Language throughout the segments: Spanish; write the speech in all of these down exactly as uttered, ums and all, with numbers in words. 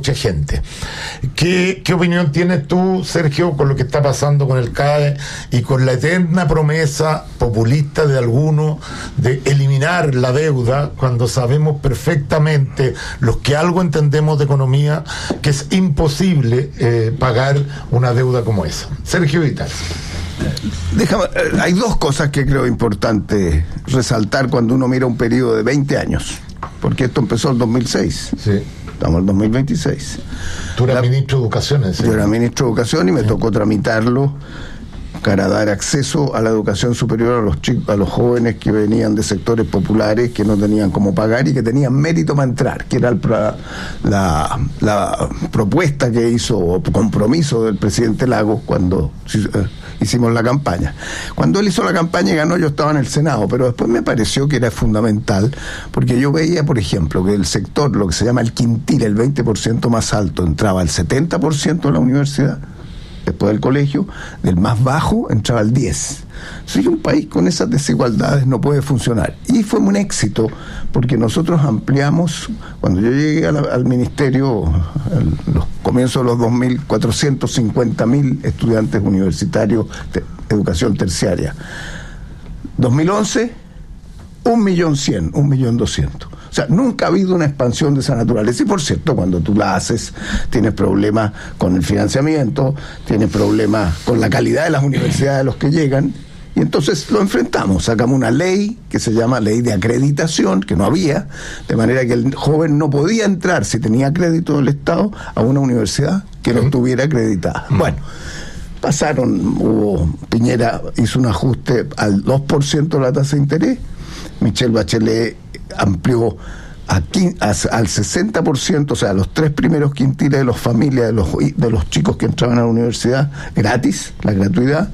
mucha gente. ¿Qué, qué opinión tienes tú, Sergio, con lo que está pasando con el C A E y con la eterna promesa populista de algunos de eliminar la deuda, cuando sabemos perfectamente, los que algo entendemos de economía, que es imposible eh, pagar una deuda como esa? Sergio Vitale. Déjame, hay dos cosas que creo importante resaltar cuando uno mira un periodo de veinte años, porque esto empezó en dos mil seis. Sí. Estamos en dos mil veintiséis. Tú eras La, ministro de Educación, ¿sí? Yo era ministro de Educación y me sí. tocó tramitarlo para dar acceso a la educación superior a los chicos, a los jóvenes que venían de sectores populares, que no tenían cómo pagar y que tenían mérito para entrar, que era el, la, la propuesta que hizo, o compromiso del presidente Lagos cuando eh, hicimos la campaña. Cuando él hizo la campaña y ganó, yo estaba en el Senado, pero después me pareció que era fundamental, porque yo veía, por ejemplo, que el sector, lo que se llama el quintil, el veinte por ciento más alto, entraba el setenta por ciento de la universidad, después del colegio, del más bajo entraba el diez por ciento. Así que un país con esas desigualdades no puede funcionar. Y fue un éxito, porque nosotros ampliamos, cuando yo llegué a la, al ministerio, a los comienzos de los dos mil, cuatrocientos cincuenta mil estudiantes universitarios de educación terciaria. dos mil once, un millón cien, un millón doscientos. O sea, nunca ha habido una expansión de esa naturaleza. Y por cierto, cuando tú la haces, tienes problemas con el financiamiento, tienes problemas con la calidad de las universidades a los que llegan, y entonces lo enfrentamos. Sacamos una ley que se llama ley de acreditación, que no había, de manera que el joven no podía entrar, si tenía crédito del Estado, a una universidad que no estuviera acreditada. Bueno, pasaron, hubo, Piñera hizo un ajuste al dos por ciento de la tasa de interés, Michelle Bachelet amplió a, a, al sesenta por ciento, o sea, los tres primeros quintiles de las familias de los, de los chicos que entraban a la universidad, gratis, la gratuidad.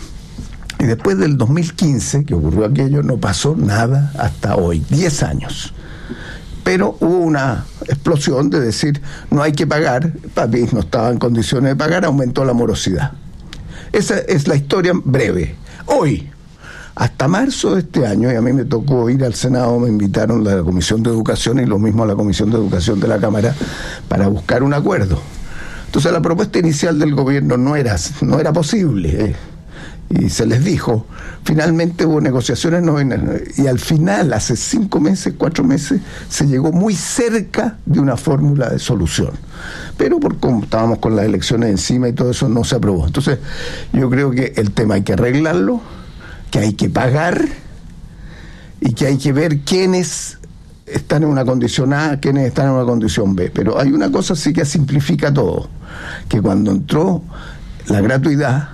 Y después del dos mil quince, que ocurrió aquello, no pasó nada hasta hoy, diez años. Pero hubo una explosión de decir, no hay que pagar, papi no estaba en condiciones de pagar, aumentó la morosidad. Esa es la historia breve. Hoy, hasta marzo de este año, y a mí me tocó ir al Senado, me invitaron a la Comisión de Educación y lo mismo a la Comisión de Educación de la Cámara para buscar un acuerdo. Entonces la propuesta inicial del gobierno no era, no era posible, eh, y se les dijo, finalmente hubo negociaciones, no, y al final, hace cinco meses, cuatro meses, se llegó muy cerca de una fórmula de solución. Pero por como estábamos con las elecciones encima y todo eso, no se aprobó. Entonces yo creo que el tema hay que arreglarlo, que hay que pagar y que hay que ver quiénes están en una condición A, quiénes están en una condición B. Pero hay una cosa sí que simplifica todo, que cuando entró la gratuidad,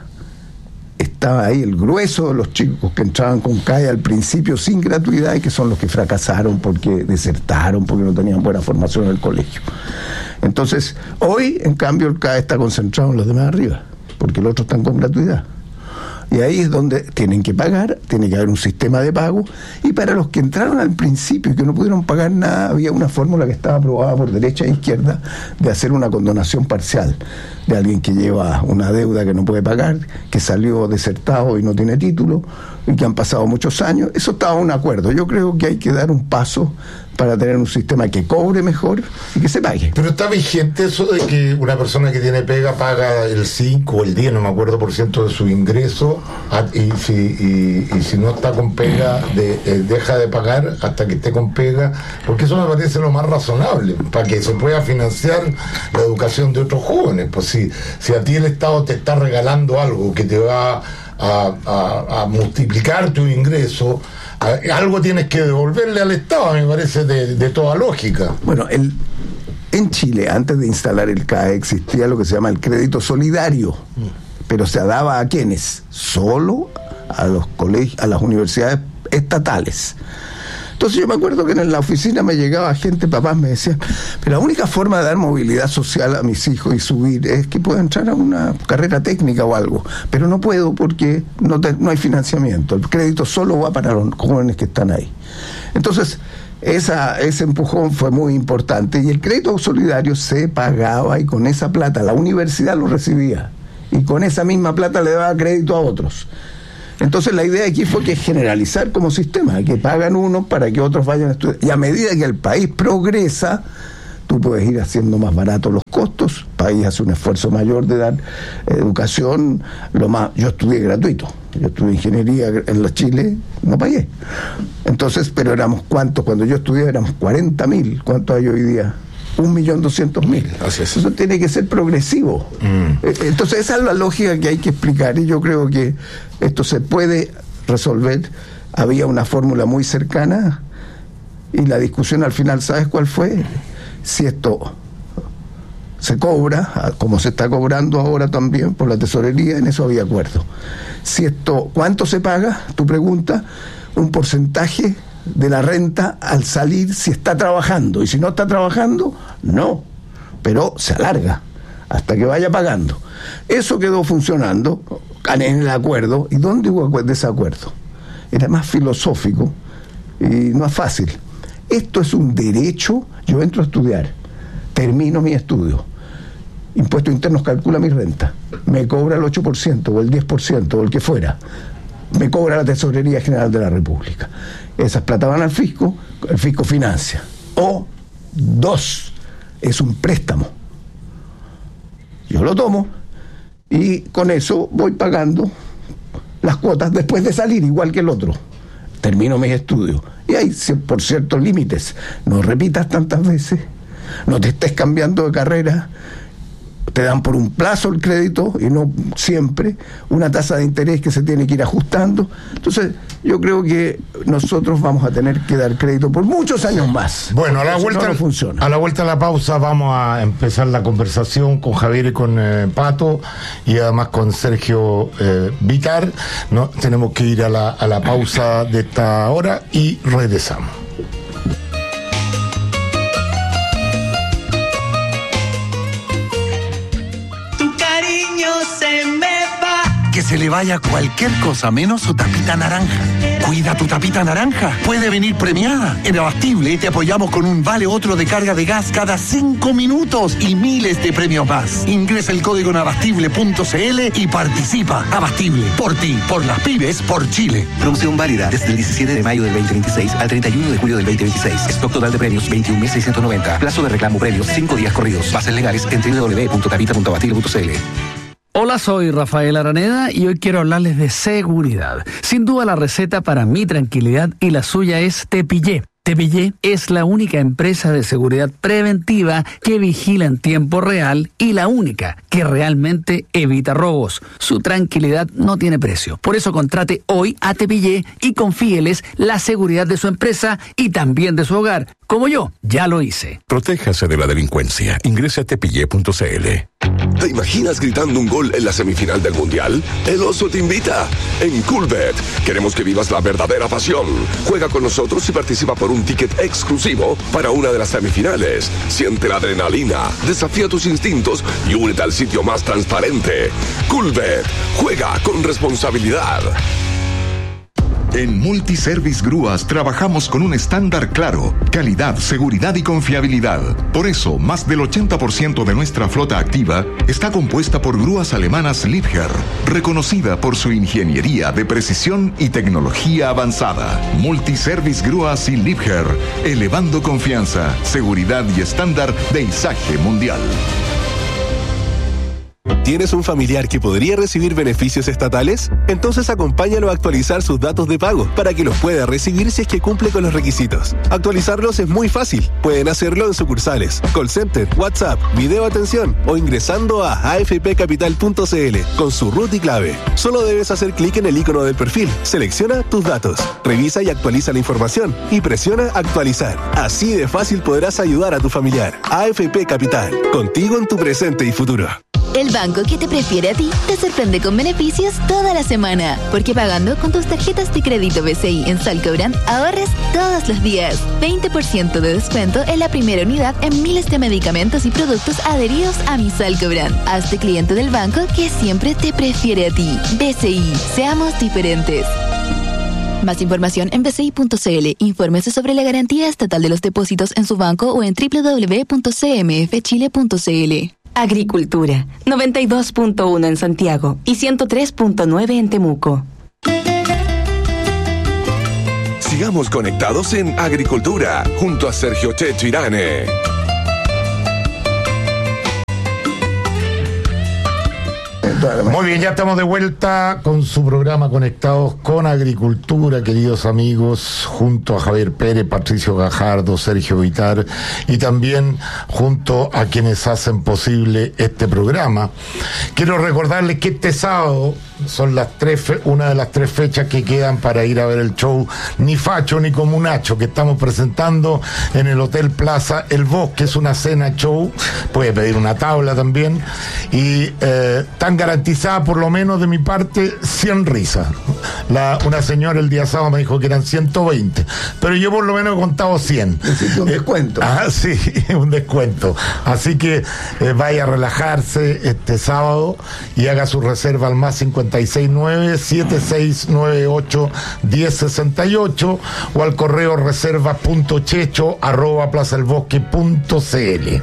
estaba ahí el grueso de los chicos que entraban con C A E al principio sin gratuidad y que son los que fracasaron porque desertaron, porque no tenían buena formación en el colegio. Entonces, hoy, en cambio, el C A E está concentrado en los demás arriba, porque los otros están con gratuidad. Y ahí es donde tienen que pagar, tiene que haber un sistema de pago, y para los que entraron al principio y que no pudieron pagar nada, había una fórmula que estaba aprobada por derecha e izquierda de hacer una condonación parcial de alguien que lleva una deuda que no puede pagar, que salió desertado y no tiene título, y que han pasado muchos años. Eso estaba un acuerdo. Yo creo que hay que dar un paso para tener un sistema que cobre mejor y que se pague. Pero está vigente eso de que una persona que tiene pega paga el cinco o el diez, no me acuerdo, por ciento de su ingreso, y si, y, y si no está con pega de, eh, deja de pagar hasta que esté con pega, porque eso me parece lo más razonable para que se pueda financiar la educación de otros jóvenes. Pues si, si a ti el Estado te está regalando algo que te va a, a, a multiplicar tu ingreso, algo tienes que devolverle al Estado, me parece de, de toda lógica. Bueno, el, en Chile, antes de instalar el C A E, existía lo que se llama el crédito solidario, mm. pero se daba a ¿quiénes? Solo a los colegios, a las universidades estatales. Entonces yo me acuerdo que en la oficina me llegaba gente, papás me decían, pero la única forma de dar movilidad social a mis hijos y subir es que pueda entrar a una carrera técnica o algo, pero no puedo porque no, te, no hay financiamiento, el crédito solo va para los jóvenes que están ahí. Entonces esa, ese empujón fue muy importante, y el crédito solidario se pagaba, y con esa plata la universidad lo recibía, y con esa misma plata le daba crédito a otros. Entonces la idea aquí fue que generalizar como sistema, que pagan unos para que otros vayan a estudiar, y a medida que el país progresa, tú puedes ir haciendo más baratos los costos. El país hace un esfuerzo mayor de dar educación. Lo más, yo estudié gratuito. Yo estudié ingeniería en la Chile, no pagué. Entonces, pero éramos cuántos, cuando yo estudié éramos cuarenta mil. ¿Cuántos hay hoy día? Un millón doscientos mil. Eso tiene que ser progresivo. Mm. Entonces, esa es la lógica que hay que explicar, y yo creo que esto se puede resolver. Había una fórmula muy cercana, y la discusión al final, ¿sabes cuál fue? Si esto se cobra, como se está cobrando ahora también por la tesorería, en eso había acuerdo. Si esto, ¿cuánto se paga? Tu pregunta, un porcentaje de la renta al salir si está trabajando, y si no está trabajando, no, pero se alarga hasta que vaya pagando. Eso quedó funcionando en el acuerdo. ¿Y dónde hubo desacuerdo? Era más filosófico y no es fácil. Esto es un derecho. Yo entro a estudiar, termino mi estudio, Impuestos Internos calcula mi renta, me cobra el ocho por ciento o el diez por ciento o el que fuera, me cobra la Tesorería General de la República. Esas plata van al fisco, el fisco financia. O dos, es un préstamo. Yo lo tomo y con eso voy pagando las cuotas después de salir, igual que el otro. Termino mis estudios. Y hay, por ciertos límites. No repitas tantas veces, no te estés cambiando de carrera. Te dan por un plazo el crédito y no siempre, una tasa de interés que se tiene que ir ajustando. Entonces yo creo que nosotros vamos a tener que dar crédito por muchos años más. Bueno, a la vuelta, no, no funciona. A la vuelta de la pausa vamos a empezar la conversación con Javier y con eh, Pato, y además con Sergio eh, Vitar. No, tenemos que ir a la, a la pausa de esta hora y regresamos. Que se le vaya cualquier cosa menos su tapita naranja. Cuida tu tapita naranja. Puede venir premiada. En Abastible te apoyamos con un vale otro de carga de gas cada cinco minutos y miles de premios más. Ingresa el código en abastible punto c l y participa. Abastible. Por ti, por las pymes, por Chile. Promoción válida desde el diecisiete de mayo del veinte veintiséis al treinta y uno de julio del veinte veintiséis. Stock total de premios veintiún mil seiscientos noventa. Plazo de reclamo premios cinco días corridos. Bases legales en doble u doble u doble u punto tapita punto abastible punto c l. Hola, soy Rafael Araneda y hoy quiero hablarles de seguridad. Sin duda la receta para mi tranquilidad y la suya es Tepillé. Tepillé es la única empresa de seguridad preventiva que vigila en tiempo real y la única que realmente evita robos. Su tranquilidad no tiene precio. Por eso contrate hoy a Tepillé y confíeles la seguridad de su empresa y también de su hogar. Como yo, ya lo hice. Protéjase de la delincuencia. Ingrese a tepillé punto c l. ¿Te imaginas gritando un gol en la semifinal del Mundial? El Oso te invita. En Coolbet queremos que vivas la verdadera pasión. Juega con nosotros y participa por un ticket exclusivo para una de las semifinales. Siente la adrenalina, desafía tus instintos y únete al sitio más transparente. Coolbet. Juega con responsabilidad. En Multiservice Grúas trabajamos con un estándar claro, calidad, seguridad y confiabilidad. Por eso, más del ochenta por ciento de nuestra flota activa está compuesta por grúas alemanas Liebherr, reconocida por su ingeniería de precisión y tecnología avanzada. Multiservice Grúas y Liebherr, elevando confianza, seguridad y estándar de izaje mundial. ¿Tienes un familiar que podría recibir beneficios estatales? Entonces acompáñalo a actualizar sus datos de pago para que los pueda recibir si es que cumple con los requisitos. Actualizarlos es muy fácil. Pueden hacerlo en sucursales, call center, WhatsApp, video atención o ingresando a a f p capital punto c l con su root y clave. Solo debes hacer clic en el icono del perfil, selecciona tus datos, revisa y actualiza la información y presiona actualizar. Así de fácil podrás ayudar a tu familiar. A F P Capital, contigo en tu presente y futuro. El banco que te prefiere a ti te sorprende con beneficios toda la semana. Porque pagando con tus tarjetas de crédito B C I en Salcobrand, ahorres todos los días. veinte por ciento de descuento en la primera unidad en miles de medicamentos y productos adheridos a mi Salcobrand. Hazte cliente del banco que siempre te prefiere a ti. B C I, seamos diferentes. Más información en b c i punto c l. Infórmese sobre la garantía estatal de los depósitos en su banco o en doble u doble u doble u punto c m f chile punto c l. Agricultura, noventa y dos punto uno en Santiago y ciento tres punto nueve en Temuco. Sigamos conectados en Agricultura, junto a Sergio Checho Irane. Muy bien, ya estamos de vuelta con su programa Conectados con Agricultura, queridos amigos, junto a Javier Pérez, Patricio Gajardo, Sergio Vitar y también junto a quienes hacen posible este programa. Quiero recordarles que este sábado son las tres fe- una de las tres fechas que quedan para ir a ver el show Ni Facho ni Comunacho, que estamos presentando en el Hotel Plaza El Bosque. Es una cena show, puede pedir una tabla también, y eh, tan garantizada por lo menos de mi parte cien risas. La, una señora el día sábado me dijo que eran ciento veinte, pero yo por lo menos he contado cien. Necesito un descuento. Eh, ah, sí, un descuento. Así que eh, vaya a relajarse este sábado y haga su reserva al más cincuenta y seis nueve, siete seis nueve ocho, uno cero seis ocho o al correo reserva punto checho arroba plaza el bosque punto c l.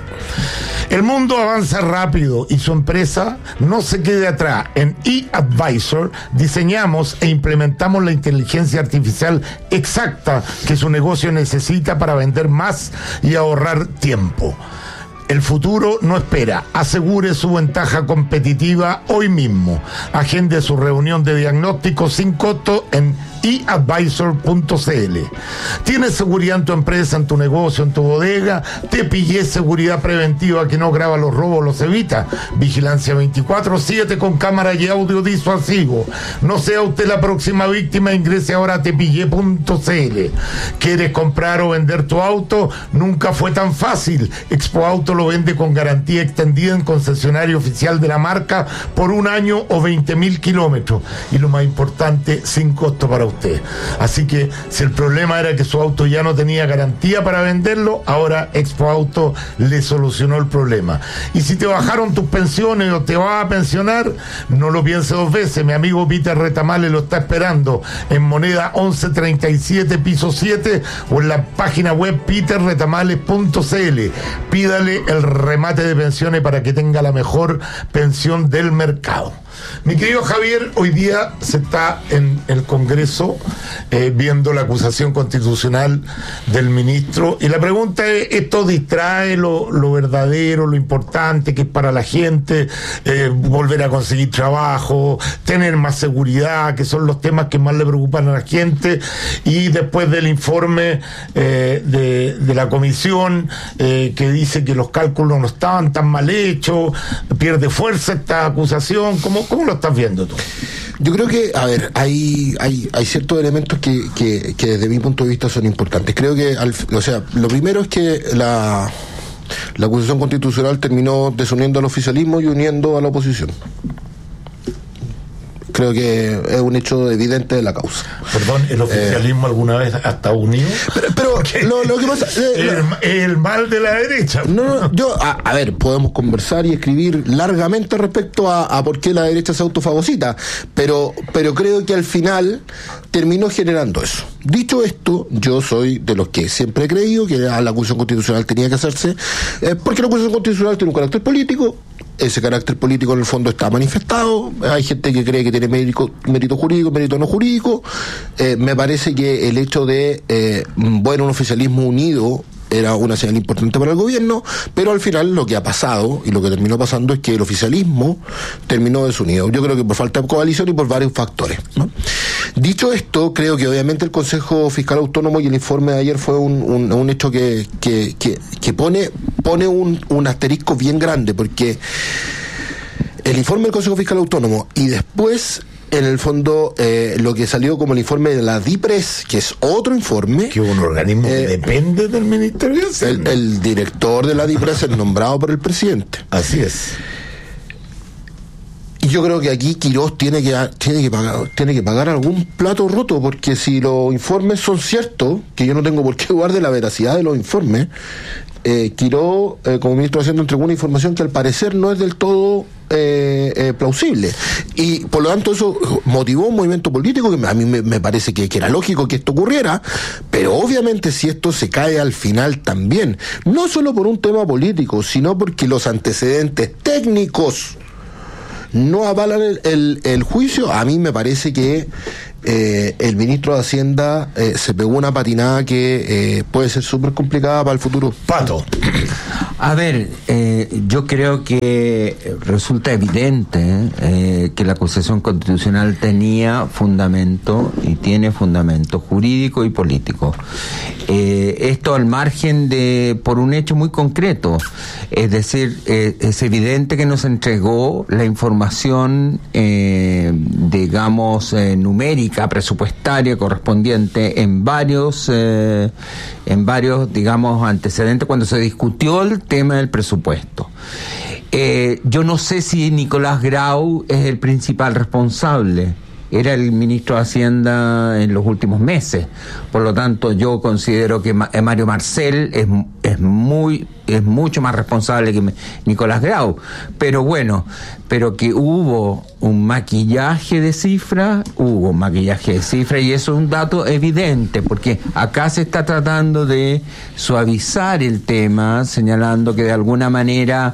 El mundo avanza rápido y su empresa no se quede atrás. En eAdvisor diseñamos e implementamos la inteligencia artificial exacta que su negocio necesita para vender más y ahorrar tiempo. El futuro no espera. Asegure su ventaja competitiva hoy mismo. Agende su reunión de diagnóstico sin costo en e advisor punto c l. ¿Tienes seguridad en tu empresa, en tu negocio, en tu bodega? Te pillé seguridad preventiva que no graba los robos, los evita. Vigilancia veinticuatro siete con cámara y audio disuasivo. No sea usted la próxima víctima. Ingrese ahora a te pillé punto c l. ¿Quieres comprar o vender tu auto? Nunca fue tan fácil. Expo Auto lo vende con garantía extendida en concesionario oficial de la marca por un año o veinte mil kilómetros. Y lo más importante, sin costo para usted. Así que si el problema era que su auto ya no tenía garantía para venderlo, ahora Expo Auto le solucionó el problema. Y si te bajaron tus pensiones o te vas a pensionar, no lo piense dos veces. Mi amigo Peter Retamales lo está esperando en Moneda once treinta y siete piso siete o en la página web peter retamales punto c l. Pídale el remate de pensiones para que tenga la mejor pensión del mercado. Mi querido Javier, hoy día se está en el Congreso eh, viendo la acusación constitucional del ministro, y la pregunta es, ¿esto distrae lo, lo verdadero, lo importante que es para la gente, eh, volver a conseguir trabajo, tener más seguridad, que son los temas que más le preocupan a la gente? Y después del informe eh, de, de la comisión eh, que dice que los cálculos no estaban tan mal hechos, pierde fuerza esta acusación. ¿Cómo, cómo lo estás viendo tú? Yo creo que, a ver, hay hay, hay ciertos elementos que, que, que desde mi punto de vista son importantes. Creo que, al, o sea, lo primero es que la, la acusación constitucional terminó desuniendo al oficialismo y uniendo a la oposición. Creo que es un hecho evidente de la causa. Perdón, ¿el oficialismo eh, alguna vez ha estado unido? Pero, pero lo, lo que pasa... Eh, el, el mal de la derecha. No, no, yo... A, a ver, podemos conversar y escribir largamente respecto a, a por qué la derecha se autofagocita, pero, pero creo que al final terminó generando eso. Dicho esto, yo soy de los que siempre he creído que la acusación constitucional tenía que hacerse, eh, porque la acusación constitucional tiene un carácter político. Ese carácter político en el fondo está manifestado. Hay gente que cree que tiene mérito, mérito jurídico, mérito no jurídico. Eh, me parece que el hecho de, eh, bueno, un oficialismo unido era una señal importante para el gobierno, pero al final lo que ha pasado y lo que terminó pasando es que el oficialismo terminó desunido. Yo creo que por falta de coalición y por varios factores, ¿no? Dicho esto, creo que obviamente el Consejo Fiscal Autónomo y el informe de ayer fue un, un, un hecho que, que, que, que pone, pone un, un asterisco bien grande, porque el informe del Consejo Fiscal Autónomo y después en el fondo eh, lo que salió como el informe de la DIPRES, que es otro informe, que un organismo eh, que depende del Ministerio de el, el director de la DIPRES es nombrado por el presidente. Así es. Y yo creo que aquí Quirós tiene que tiene que pagar tiene que pagar algún plato roto, porque si los informes son ciertos, que yo no tengo por qué dudar de la veracidad de los informes, eh, Quirós eh, como ministro de Hacienda entregó una información que al parecer no es del todo eh, eh, plausible, y por lo tanto eso motivó un movimiento político que a mí me, me parece que, que era lógico que esto ocurriera, pero obviamente si esto se cae al final también, no solo por un tema político, sino porque los antecedentes técnicos no avalan el, el, el juicio, a mí me parece que eh, el ministro de Hacienda eh, se pegó una patinada que eh, puede ser súper complicada para el futuro. Pato. A ver, eh, yo creo que resulta evidente eh, que la acusación constitucional tenía fundamento y tiene fundamento jurídico y político. Eh, esto al margen de, por un hecho muy concreto, es decir, eh, es evidente que nos entregó la información, eh, digamos, eh, numérica, presupuestaria correspondiente en varios, eh, en varios, digamos, antecedentes cuando se discutió el tema del presupuesto. Eh, yo no sé si Nicolás Grau es el principal responsable. Era el ministro de Hacienda en los últimos meses. Por lo tanto, yo considero que Mario Marcel es, es muy es mucho más responsable que Nicolás Grau. Pero bueno, pero que hubo un maquillaje de cifras, hubo un maquillaje de cifras, y eso es un dato evidente, porque acá se está tratando de suavizar el tema, señalando que de alguna manera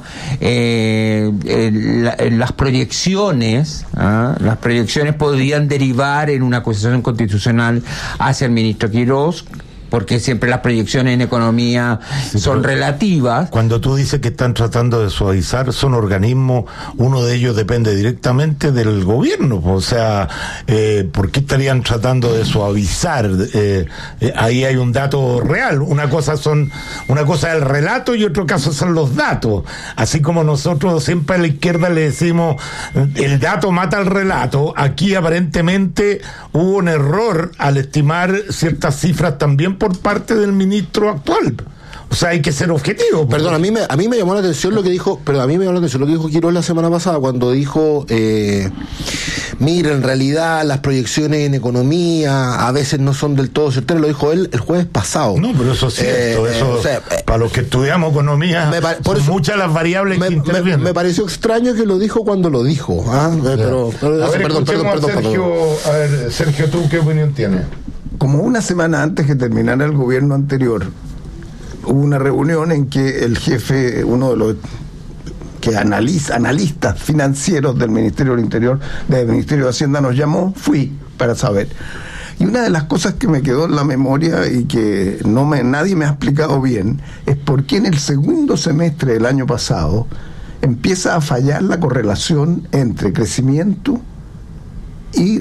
eh, eh, la, las proyecciones, ¿ah? las proyecciones podrían derivar en una acusación constitucional hacia el ministro Quirós, porque siempre las proyecciones en economía sí, son relativas. Cuando tú dices que están tratando de suavizar, son organismos, uno de ellos depende directamente del gobierno, o sea, eh, ¿por qué estarían tratando de suavizar? Eh, eh, ahí hay un dato real, una cosa son, una cosa es el relato y otro caso son los datos, así como nosotros siempre a la izquierda le decimos, el dato mata el relato, aquí aparentemente hubo un error al estimar ciertas cifras también por parte del ministro actual. O sea, hay que ser objetivo. Porque... Perdón, a mí me a mí me llamó la atención lo que dijo, pero a mí me llamó la atención lo que dijo Quirós la semana pasada cuando dijo, eh, mira, en realidad las proyecciones en economía a veces no son del todo certeras, lo dijo él el jueves pasado. No, pero eso es cierto, eh, eso, eh, o sea, eh, para los que estudiamos economía, me por son eso, muchas las variables me, que intervienen. Me, me pareció extraño que lo dijo cuando lo dijo. ¿ah? Eh, pero, pero, a ver, perdón, perdón, perdón, Sergio, perdón. A ver, Sergio, ¿tú qué opinión tienes? Como una semana antes que terminara el gobierno anterior, hubo una reunión en que el jefe, uno de los que analiza, analistas financieros del Ministerio del Interior, del Ministerio de Hacienda, nos llamó, fui para saber. Y una de las cosas que me quedó en la memoria y que no me, nadie me ha explicado bien, es por qué en el segundo semestre del año pasado empieza a fallar la correlación entre crecimiento y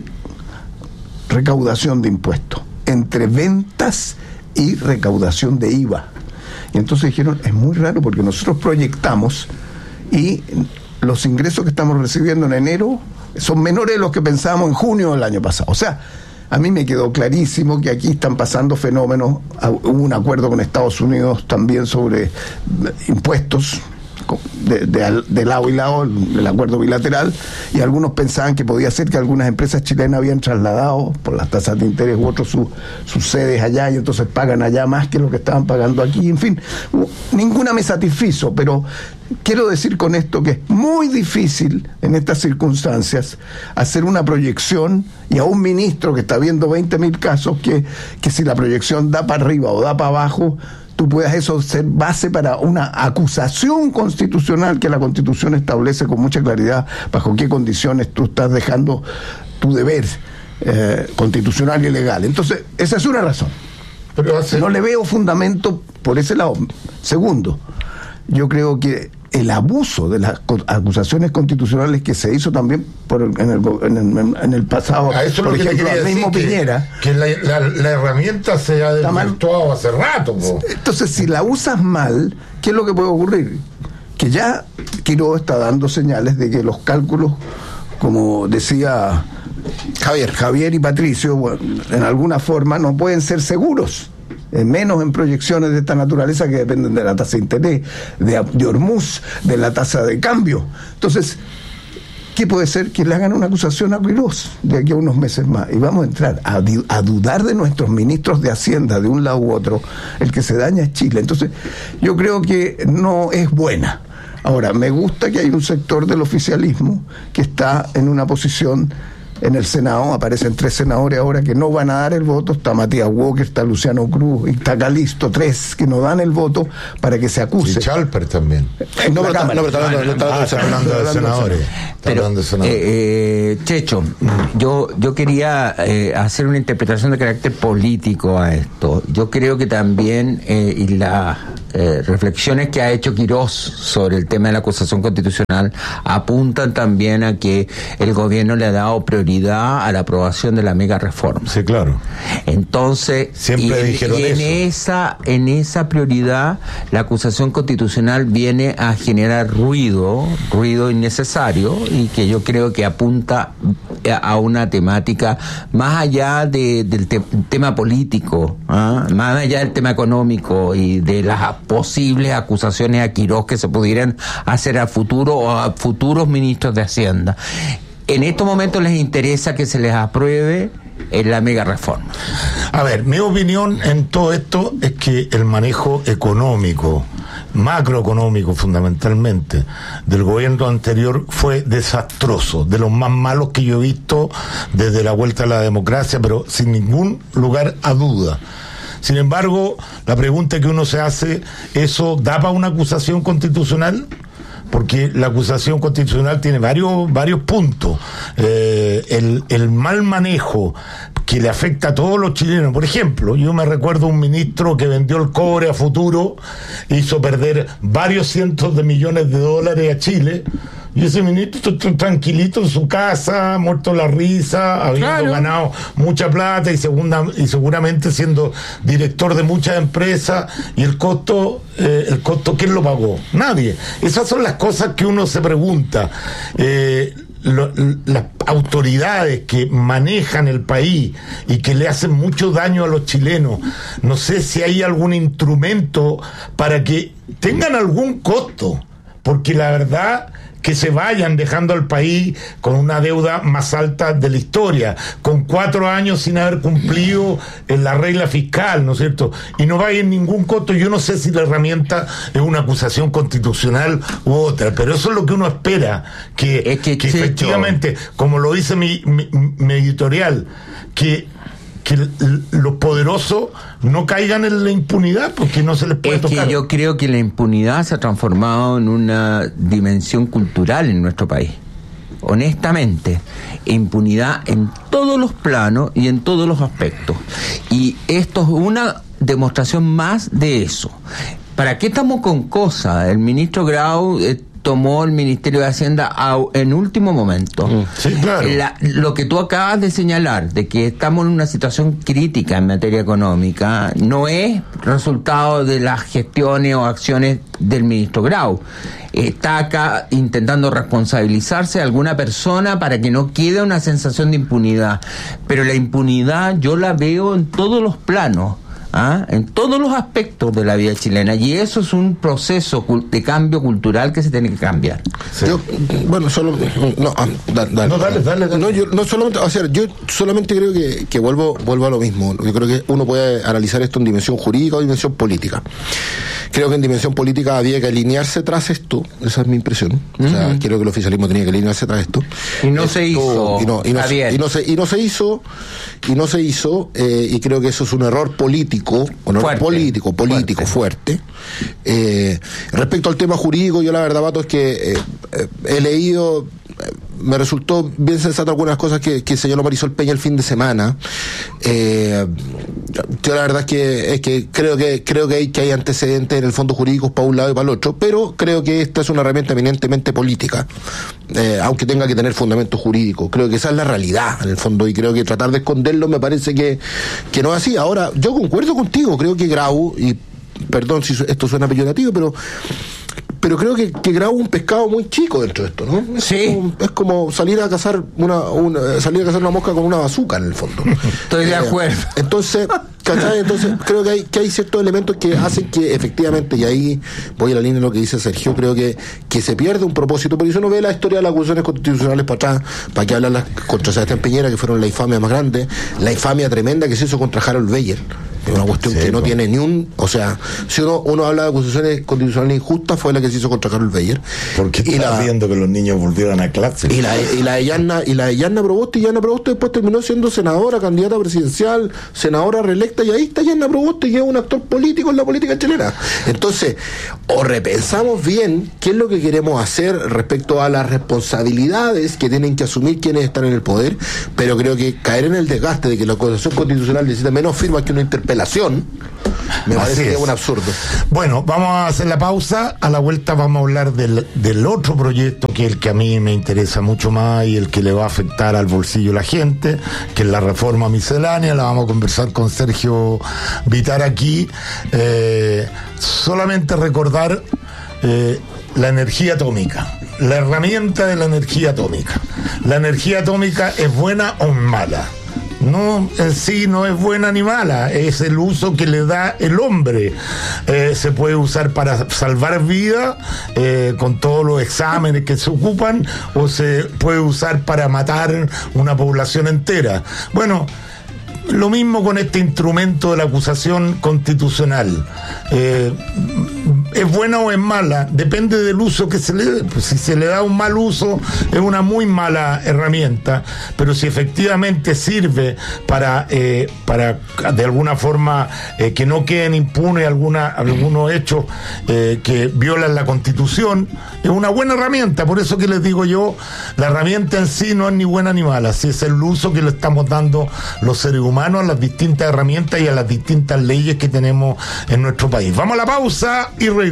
recaudación de impuestos, entre ventas y recaudación de I V A. Y entonces dijeron, es muy raro porque nosotros proyectamos y los ingresos que estamos recibiendo en enero son menores de los que pensábamos en junio del año pasado. O sea, a mí me quedó clarísimo que aquí están pasando fenómenos. Hubo un acuerdo con Estados Unidos también sobre impuestos de, de, de lado y lado, el, el acuerdo bilateral, y algunos pensaban que podía ser que algunas empresas chilenas habían trasladado por las tasas de interés u otros sus su sedes allá y entonces pagan allá más que lo que estaban pagando aquí. En fin, ninguna me satisfizo, pero quiero decir con esto que es muy difícil en estas circunstancias hacer una proyección, y a un ministro que está viendo veinte mil casos, que, que si la proyección da para arriba o da para abajo, tú puedas eso ser base para una acusación constitucional que la Constitución establece con mucha claridad bajo qué condiciones tú estás dejando tu deber eh, constitucional y legal. Entonces, esa es una razón. Pero hace... no le veo fundamento por ese lado. Segundo, yo creo que el abuso de las acusaciones constitucionales que se hizo también por en, el, en, el, en el pasado, a eso por lo ejemplo, que el mismo que, Piñera, que la, la, la herramienta se ha desvirtuado hace rato. Po. Entonces, si la usas mal, ¿qué es lo que puede ocurrir? Que ya Quirós está dando señales de que los cálculos, como decía Javier, Javier y Patricio, bueno, en alguna forma no pueden ser seguros. Menos en proyecciones de esta naturaleza que dependen de la tasa de interés, de, de Hormuz, de la tasa de cambio. Entonces, ¿qué puede ser? Que le hagan una acusación a Quirós de aquí a unos meses más. Y vamos a entrar a, a dudar de nuestros ministros de Hacienda de un lado u otro. El que se daña es Chile. Entonces, yo creo que no es buena. Ahora, me gusta que hay un sector del oficialismo que está en una posición en el Senado, aparecen tres senadores ahora que no van a dar el voto, está Matías Walker, está Luciano Cruz y está Calisto, tres que no dan el voto para que se acuse. Y Chalper también. En No, la pero está, Cámara. no, pero está hablando, no está Ah, está hablando de senadores. Está Pero, hablando de senadores. eh, eh, Checho, yo, yo quería eh, hacer una interpretación de carácter político a esto. Yo creo que también, eh, y las eh, reflexiones que ha hecho Quirós sobre el tema de la acusación constitucional apuntan también a que el gobierno le ha dado prioridad a la aprobación de la mega reforma. Sí, claro. Entonces, Siempre y en, dijeron y en eso. esa en esa prioridad la acusación constitucional viene a generar ruido, ruido innecesario, y que yo creo que apunta a una temática más allá de, del te, tema político, ¿ah? Más allá del tema económico y de las posibles acusaciones a Quirós que se pudieran hacer a futuro o a futuros ministros de Hacienda. En estos momentos les interesa que se les apruebe en la mega reforma. A ver, mi opinión en todo esto es que el manejo económico, macroeconómico fundamentalmente, del gobierno anterior fue desastroso, de los más malos que yo he visto desde la vuelta a la democracia, pero sin ningún lugar a duda. Sin embargo, la pregunta que uno se hace, ¿eso da para una acusación constitucional? Porque la acusación constitucional tiene varios varios puntos. Eh, el, el mal manejo que le afecta a todos los chilenos. Por ejemplo, yo me recuerdo un ministro que vendió el cobre a futuro, hizo perder varios cientos de millones de dólares a Chile. Y ese ministro está tranquilito en su casa, muerto la risa, habiendo Claro. ganado mucha plata y, segunda, y seguramente siendo director de muchas empresas. Y el costo, eh, el costo, ¿quién lo pagó? Nadie. Esas son las cosas que uno se pregunta. Eh, lo, las autoridades que manejan el país y que le hacen mucho daño a los chilenos, no sé si hay algún instrumento para que tengan algún costo, porque la verdad que se vayan dejando al país con una deuda más alta de la historia, con cuatro años sin haber cumplido en la regla fiscal, ¿no es cierto? Y no vaya en ningún costo. Yo no sé si la herramienta es una acusación constitucional u otra, pero eso es lo que uno espera, que, Es que, que Checho, efectivamente, como lo dice mi, mi, mi editorial, que que l- los poderosos no caigan en la impunidad, porque no se les puede Es tocar. que yo creo que la impunidad se ha transformado en una dimensión cultural en nuestro país. Honestamente, impunidad en todos los planos y en todos los aspectos. Y esto es una demostración más de eso. ¿Para qué estamos con cosas? El ministro Grau eh, tomó el Ministerio de Hacienda a, en último momento. Mm. Sí, claro. La- lo que tú acabas de señalar, de que estamos en una situación crítica en materia económica, no es resultado de las gestiones o acciones del ministro Grau. Está acá intentando responsabilizarse a alguna persona para que no quede una sensación de impunidad. Pero la impunidad yo la veo en todos los planos. ¿Ah? En todos los aspectos de la vida chilena, y eso es un proceso cul- de cambio cultural que se tiene que cambiar. Sí. Yo, bueno, solo no, ah, da- dale. No, dale, dale, dale. No, yo no solamente, o sea, yo solamente creo que, que vuelvo vuelvo a lo mismo. Yo creo que uno puede analizar esto en dimensión jurídica o dimensión política. Creo que en dimensión política había que alinearse tras esto, esa es mi impresión. O sea, Ujú. creo que el oficialismo tenía que alinearse tras esto. Y no Esto- se hizo, y no, y no, Javier. y no se y no se hizo y no se hizo eh, y creo que eso es un error político, un error Fuerte. político, político fuerte. Eh, respecto al tema jurídico, yo la verdad, Pato, es que eh, eh, he leído, eh, me resultó bien sensato algunas cosas que, que señaló Marisol Peña el fin de semana. Eh, yo la verdad es que es que creo que creo que hay que hay antecedentes en el fondo jurídicos para un lado y para el otro, pero creo que esta es una herramienta eminentemente política, eh, aunque tenga que tener fundamento jurídico. Creo que esa es la realidad en el fondo, y creo que tratar de esconderlo me parece que, que no es así. Ahora, yo concuerdo contigo, creo que Grau, y perdón si esto suena peyorativo, pero pero creo que, que Grau es un pescado muy chico dentro de esto, ¿no? Es Sí. como, es como salir a cazar una, una salir a cazar una mosca con una bazooka en el fondo. Estoy de acuerdo. Entonces, ¿cachai? Entonces creo que hay, que hay ciertos elementos que hacen que efectivamente, y ahí voy a la línea de lo que dice Sergio, creo que, que se pierde un propósito. Por eso uno ve la historia de las acusaciones constitucionales para atrás, para que hablan las contra Sebastián Piñera, que fueron la infamia más grande, la infamia tremenda que se hizo contra Harold Beyer, Es una cuestión sí, que no pues. tiene ni un... O sea, si uno, uno habla de acusaciones constitucionales injustas, fue la que se hizo contra Carlos Beyer. Porque está viendo que los niños volvieron a clase. Y la, y la de Yanna, y la de Yanna Proboste, y Yanna Proboste después terminó siendo senadora, candidata presidencial, senadora reelecta, y ahí está Yanna Proboste, que es un actor político en la política chilena. Entonces, o repensamos bien qué es lo que queremos hacer respecto a las responsabilidades que tienen que asumir quienes están en el poder, pero creo que caer en el desgaste de que la acusación constitucional necesita menos firmas que una interpelación me Así parece que es. es un absurdo. Bueno, vamos a hacer la pausa. A la vuelta vamos a hablar del, del otro proyecto, que es el que a mí me interesa mucho más y el que le va a afectar al bolsillo de la gente, que es la reforma miscelánea. La vamos a conversar con Sergio Vitar aquí. Eh, solamente recordar eh, la energía atómica, la herramienta de la energía atómica. La energía atómica es buena o mala. No, en sí no es buena ni mala, es el uso que le da el hombre. Eh, se puede usar para salvar vidas, eh, con todos los exámenes que se ocupan, o se puede usar para matar una población entera. Bueno, lo mismo con este instrumento de la acusación constitucional. Eh, ¿Es buena o es mala? Depende del uso que se le dé. Pues si se le da un mal uso, es una muy mala herramienta, pero si efectivamente sirve para, eh, para de alguna forma, eh, que no queden impunes alguna, algunos hechos eh, que violan la Constitución, es una buena herramienta. Por eso que les digo yo, la herramienta en sí no es ni buena ni mala, si es el uso que le estamos dando los seres humanos a las distintas herramientas y a las distintas leyes que tenemos en nuestro país. Vamos a la pausa y regresamos.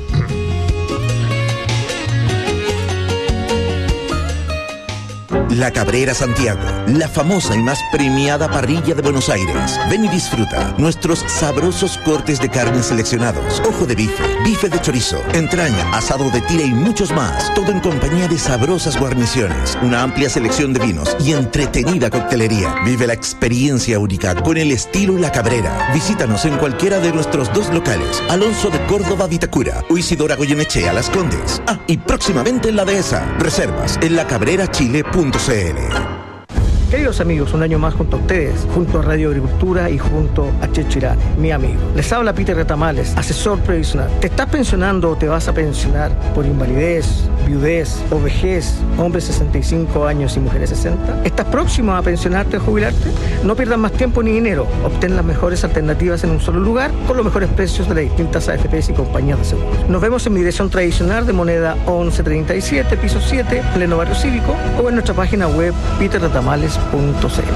La Cabrera Santiago, la famosa y más premiada parrilla de Buenos Aires. Ven y disfruta nuestros sabrosos cortes de carne seleccionados, ojo de bife, bife de chorizo, entraña, asado de tira y muchos más. Todo en compañía de sabrosas guarniciones, una amplia selección de vinos y entretenida coctelería. Vive la experiencia única con el estilo La Cabrera. Visítanos en cualquiera de nuestros dos locales, Alonso de Córdoba, Vitacura, o Isidora Goyenechea, Las Condes. Ah, y próximamente en La Dehesa. Reservas en la cabrera chile punto c l. Queridos amigos, un año más junto a ustedes, junto a Radio Agricultura y junto a Checho Irane, mi amigo. Les habla Peter Retamales, asesor previsional. ¿Te estás pensionando o te vas a pensionar por invalidez, viudez o vejez, hombres sesenta y cinco años y mujeres sesenta? ¿Estás próximo a pensionarte o jubilarte? No pierdas más tiempo ni dinero. Obtén las mejores alternativas en un solo lugar con los mejores precios de las distintas A F Pes y compañías de seguros. Nos vemos en mi dirección tradicional de Moneda once treinta y siete, piso siete, pleno barrio cívico, o en nuestra página web peter retamales punto c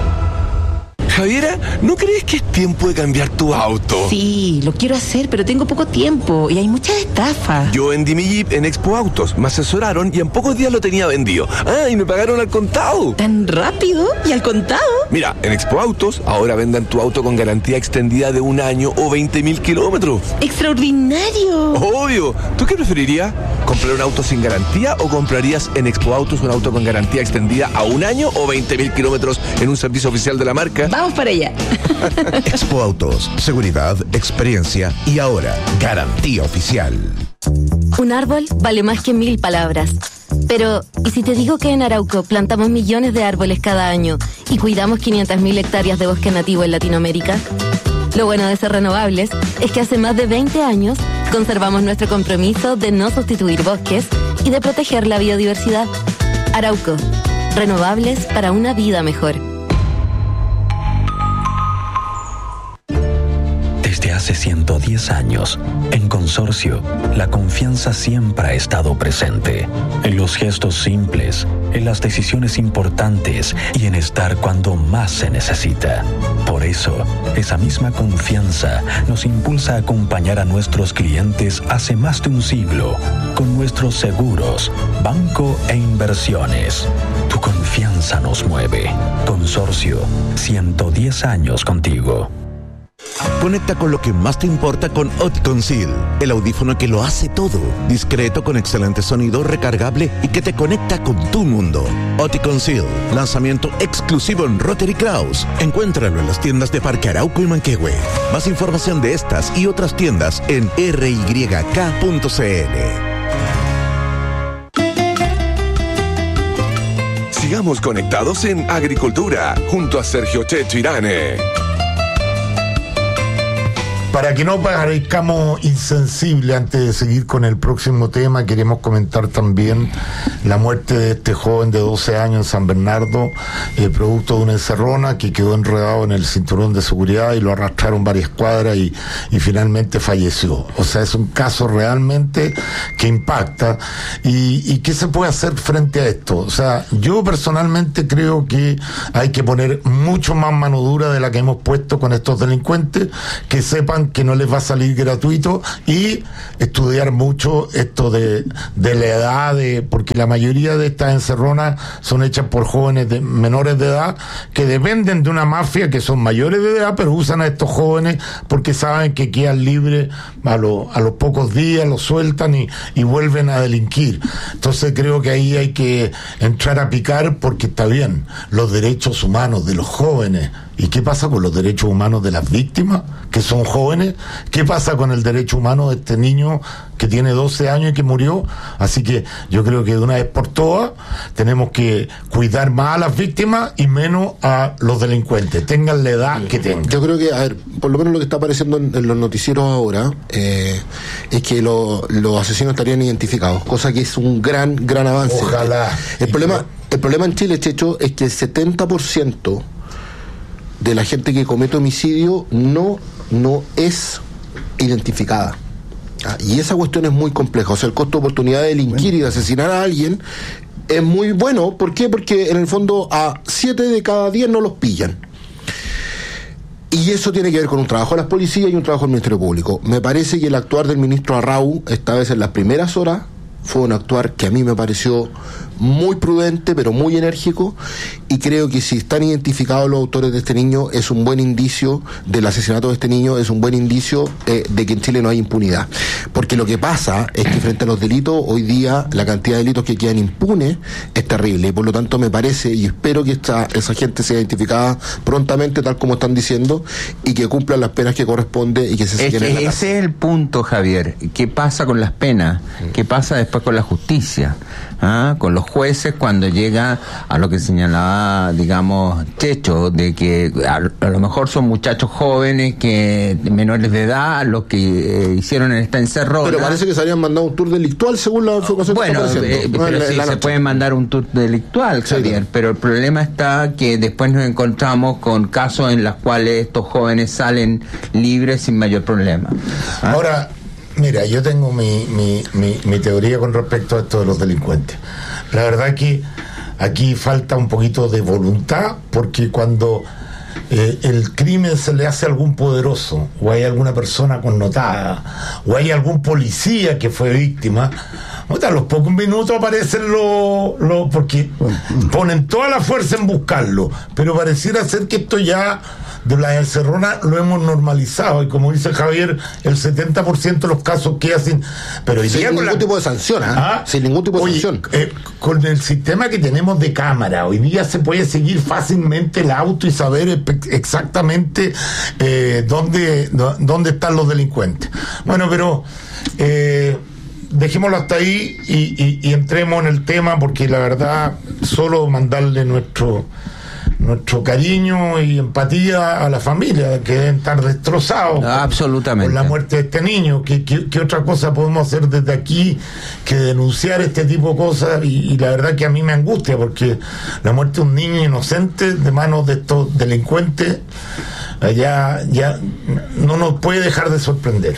l. Javiera, ¿no crees que es tiempo de cambiar tu auto? Sí, lo quiero hacer, pero tengo poco tiempo y hay muchas estafas. Yo vendí mi Jeep en Expo Autos, me asesoraron y en pocos días lo tenía vendido. Ah, y me pagaron al contado. ¿Tan rápido? ¿Y al contado? Mira, en Expo Autos ahora vendan tu auto con garantía extendida de un año o veinte mil kilómetros. ¡Extraordinario! Obvio. ¿Tú qué preferirías? ¿Comprar un auto sin garantía o comprarías en Expo Autos un auto con garantía extendida a un año o veinte mil kilómetros en un servicio oficial de la marca? Vamos para allá. Expo Autos, seguridad, experiencia y ahora garantía oficial. Un árbol vale más que mil palabras. Pero, ¿y si te digo que en Arauco plantamos millones de árboles cada año y cuidamos quinientas mil hectáreas de bosque nativo en Latinoamérica? Lo bueno de ser renovables es que hace más de veinte años conservamos nuestro compromiso de no sustituir bosques y de proteger la biodiversidad. Arauco, renovables para una vida mejor. Desde hace ciento diez años, en Consorcio, la confianza siempre ha estado presente. En los gestos simples, en las decisiones importantes y en estar cuando más se necesita. Por eso, esa misma confianza nos impulsa a acompañar a nuestros clientes hace más de un siglo con nuestros seguros, banco e inversiones. Tu confianza nos mueve. Consorcio, ciento diez años contigo. Conecta con lo que más te importa con Oticon Seal, el audífono que lo hace todo, discreto con excelente sonido, recargable y que te conecta con tu mundo. Oticon Seal, lanzamiento exclusivo en Rotary Kraus. Encuéntralo en las tiendas de Parque Arauco y Manquehue. Más información de estas y otras tiendas en r y k punto c l. Sigamos conectados en Agricultura junto a Sergio Checho Irane. Para que no parezcamos insensibles, antes de seguir con el próximo tema, queremos comentar también la muerte de este joven de doce años en San Bernardo, eh, producto de una encerrona que quedó enredado en el cinturón de seguridad y lo arrastraron varias cuadras y, y finalmente falleció. O sea, es un caso realmente que impacta. ¿Y, y qué se puede hacer frente a esto? O sea, yo personalmente creo que hay que poner mucho más mano dura de la que hemos puesto con estos delincuentes, que sepan que no les va a salir gratuito, y estudiar mucho esto de, de la edad, de, porque la mayoría de estas encerronas son hechas por jóvenes de, menores de edad que dependen de una mafia, que son mayores de edad, pero usan a estos jóvenes porque saben que quedan libres a, lo, a los pocos días, los sueltan y, y vuelven a delinquir. Entonces creo que ahí hay que entrar a picar, porque está bien, los derechos humanos de los jóvenes. ¿Y qué pasa con los derechos humanos de las víctimas, que son jóvenes? ¿Qué pasa con el derecho humano de este niño que tiene doce años y que murió? Así que yo creo que de una vez por todas tenemos que cuidar más a las víctimas y menos a los delincuentes, tengan la edad que tengan. Yo creo que, a ver, por lo menos lo que está apareciendo en, en los noticieros ahora eh, es que lo, los asesinos estarían identificados, cosa que es un gran, gran avance. Ojalá. El, el, problema, el problema en Chile, Checho, es que el setenta por ciento de la gente que comete homicidio no, no es identificada. Ah, y esa cuestión es muy compleja. O sea, el costo de oportunidad de delinquir bueno. y de asesinar a alguien es muy bueno. ¿Por qué? Porque en el fondo a siete de cada diez no los pillan. Y eso tiene que ver con un trabajo de las policías y un trabajo del Ministerio Público. Me parece que el actuar del ministro Arrau, esta vez en las primeras horas, fue un actuar que a mí me pareció muy prudente, pero muy enérgico, y creo que si están identificados los autores de este niño, es un buen indicio del asesinato de este niño, es un buen indicio eh, de que en Chile no hay impunidad. Porque lo que pasa es que frente a los delitos, hoy día la cantidad de delitos que quedan impunes es terrible, y por lo tanto me parece, y espero que esta, esa gente sea identificada prontamente, tal como están diciendo, y que cumplan las penas que corresponde y que se sigan en la casa. Ese es el punto, Javier. ¿Qué pasa con las penas? ¿Qué pasa después con la justicia? ¿Ah? Con los jueces, cuando llega a lo que señalaba, digamos, Checho, de que a, a lo mejor son muchachos jóvenes, que menores de edad, los que eh, hicieron esta encerrona. Pero parece que se habían mandado un tour delictual según la información bueno, que está eh, no, pero la, sí la se puede mandar un tour delictual, Javier, sí, pero el problema está que después nos encontramos con casos en los cuales estos jóvenes salen libres sin mayor problema. ¿Ah? Ahora, mira, yo tengo mi, mi, mi, mi teoría con respecto a esto de los delincuentes. La verdad es que aquí falta un poquito de voluntad, porque cuando eh, el crimen se le hace a algún poderoso, o hay alguna persona connotada, o hay algún policía que fue víctima, a los pocos minutos aparecen los... Lo, porque ponen toda la fuerza en buscarlo, pero pareciera ser que esto ya de la encerrona lo hemos normalizado, y como dice Javier, el setenta por ciento de los casos queda sin... Pero hoy sin día ningún la, tipo de sanción, ¿eh? ¿Ah? Sin ningún tipo de oye, sanción. Eh, con el sistema que tenemos de cámara, hoy día se puede seguir fácilmente el auto y saber exactamente eh, dónde, dónde están los delincuentes. Bueno, pero... Eh, dejémoslo hasta ahí y, y, y entremos en el tema, porque la verdad solo mandarle nuestro nuestro cariño y empatía a la familia, que deben estar destrozados absolutamente por la muerte de este niño. ¿Qué, qué, qué otra cosa podemos hacer desde aquí que denunciar este tipo de cosas? Y, y la verdad que a mí me angustia, porque la muerte de un niño inocente de manos de estos delincuentes ya, ya no nos puede dejar de sorprender.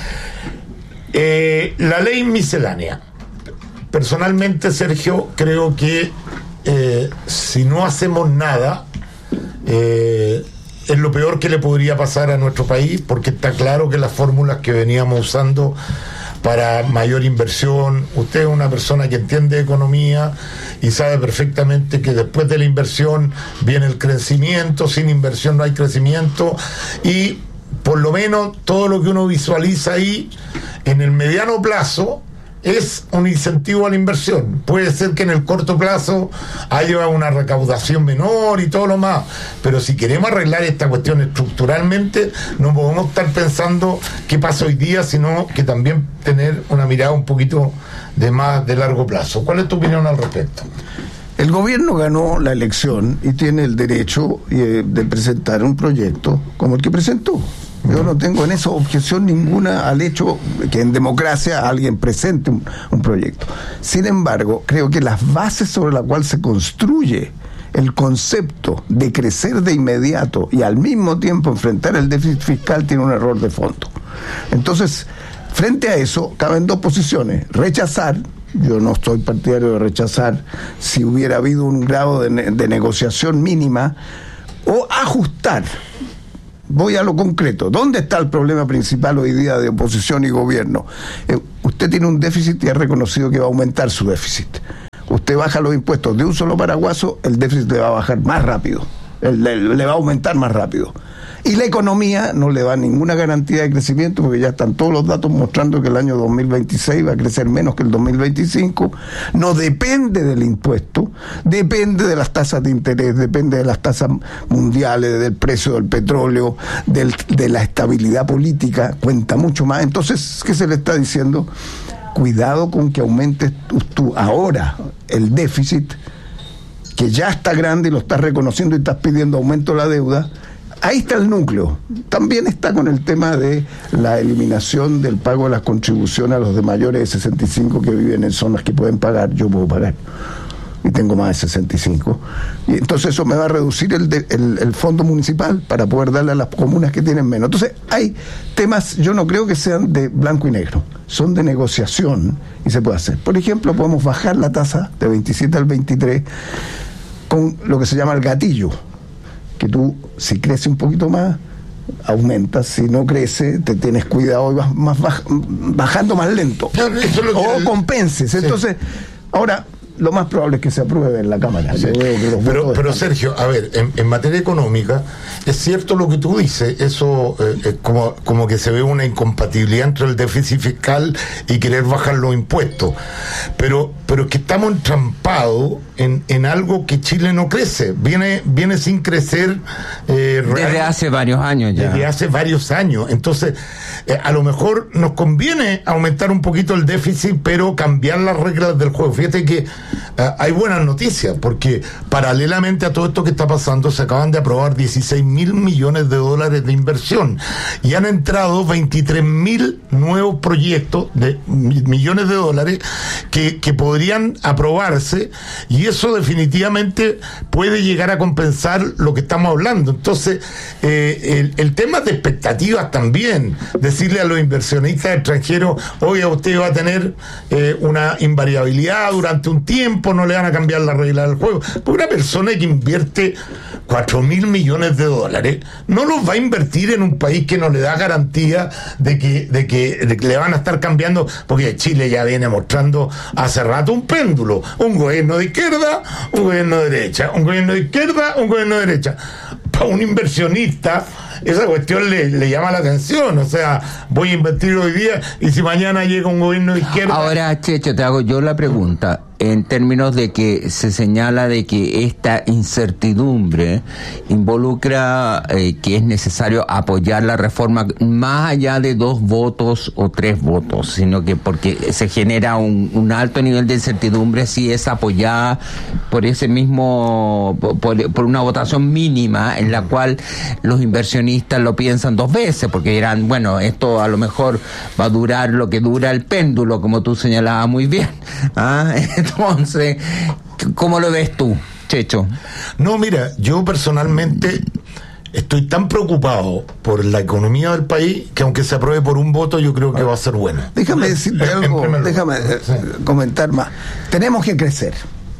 Eh, la ley miscelánea. Personalmente, Sergio, creo que eh, si no hacemos nada, eh, es lo peor que le podría pasar a nuestro país, porque está claro que las fórmulas que veníamos usando para mayor inversión, usted es una persona que entiende economía y sabe perfectamente que después de la inversión viene el crecimiento, sin inversión no hay crecimiento, y por lo menos todo lo que uno visualiza ahí en el mediano plazo es un incentivo a la inversión. Puede ser que en el corto plazo haya una recaudación menor y todo lo más, pero si queremos arreglar esta cuestión estructuralmente, no podemos estar pensando qué pasa hoy día, sino que también tener una mirada un poquito de más de largo plazo. ¿Cuál es tu opinión al respecto? El gobierno ganó la elección y tiene el derecho eh, de presentar un proyecto como el que presentó. Yo no tengo en eso objeción ninguna al hecho que en democracia alguien presente un, un proyecto. Sin embargo, creo que las bases sobre las cuales se construye el concepto de crecer de inmediato y al mismo tiempo enfrentar el déficit fiscal tiene un error de fondo. Entonces, frente a eso, caben dos posiciones. Rechazar, yo no estoy partidario de rechazar si hubiera habido un grado de, ne- de negociación mínima, o ajustar. Voy a lo concreto. ¿Dónde está el problema principal hoy día de oposición y gobierno? Eh, usted tiene un déficit y ha reconocido que va a aumentar su déficit. Usted baja los impuestos de un solo paraguaso, el déficit le va a bajar más rápido, le, le va a aumentar más rápido. Y la economía no le da ninguna garantía de crecimiento, porque ya están todos los datos mostrando que el año dos mil veintiséis va a crecer menos que el dos mil veinticinco. No depende del impuesto, depende de las tasas de interés, depende de las tasas mundiales, del precio del petróleo, del, de la estabilidad política, cuenta mucho más. Entonces, ¿qué se le está diciendo? Cuidado con que aumentes tú, tú ahora el déficit, que ya está grande y lo estás reconociendo y estás pidiendo aumento de la deuda. Ahí está el núcleo. También está con el tema de la eliminación del pago de las contribuciones a los de mayores de sesenta y cinco que viven en zonas que pueden pagar. Yo puedo pagar y tengo más de sesenta y cinco, y entonces eso me va a reducir el, de, el, el fondo municipal para poder darle a las comunas que tienen menos. Entonces hay temas, yo no creo que sean de blanco y negro, son de negociación y se puede hacer. Por ejemplo, podemos bajar la tasa de veintisiete al veintitrés con lo que se llama el gatillo, que tú, si crece un poquito más, aumentas; si no crece, te tienes cuidado y vas más baj, bajando más lento, o compenses. Entonces, ahora lo más probable es que se apruebe en la Cámara. Sí. Pero, pero Sergio, a ver, en, en materia económica, es cierto lo que tú dices, eso eh, es como, como que se ve una incompatibilidad entre el déficit fiscal y querer bajar los impuestos, pero pero es que estamos entrampados en, en algo que Chile no crece, viene viene sin crecer eh, real, desde hace varios años ya. Desde hace varios años, entonces eh, a lo mejor nos conviene aumentar un poquito el déficit, pero cambiar las reglas del juego. Fíjate que Uh, hay buenas noticias, porque paralelamente a todo esto que está pasando se acaban de aprobar dieciséis mil millones de dólares de inversión y han entrado veintitrés mil nuevos proyectos de millones de dólares que, que podrían aprobarse, y eso definitivamente puede llegar a compensar lo que estamos hablando. Entonces eh, el, el tema de expectativas también, decirle a los inversionistas extranjeros: oye, usted va a tener eh, una invariabilidad durante un tiempo, no le van a cambiar la regla del juego. Porque una persona que invierte cuatro mil millones de dólares no los va a invertir en un país que no le da garantía de que, de que, de que le van a estar cambiando, porque Chile ya viene mostrando hace rato un péndulo, un gobierno de izquierda, un gobierno de derecha, un gobierno de izquierda, un gobierno de derecha. Para un inversionista esa cuestión le, le llama la atención, o sea, voy a invertir hoy día y si mañana llega un gobierno de izquierda. Ahora, Checho, te hago yo la pregunta, en términos de que se señala de que esta incertidumbre involucra eh, que es necesario apoyar la reforma más allá de dos votos o tres votos, sino que porque se genera un, un alto nivel de incertidumbre si es apoyada por ese mismo, por, por una votación mínima en la cual los inversionistas lo piensan dos veces, porque dirán, bueno, esto a lo mejor va a durar lo que dura el péndulo, como tú señalabas muy bien. ¿Ah? Entonces, ¿cómo lo ves tú, Checho? No, mira, yo personalmente estoy tan preocupado por la economía del país que aunque se apruebe por un voto, yo creo que va a ser buena. Déjame decirte algo, déjame sí. comentar más. Tenemos que crecer.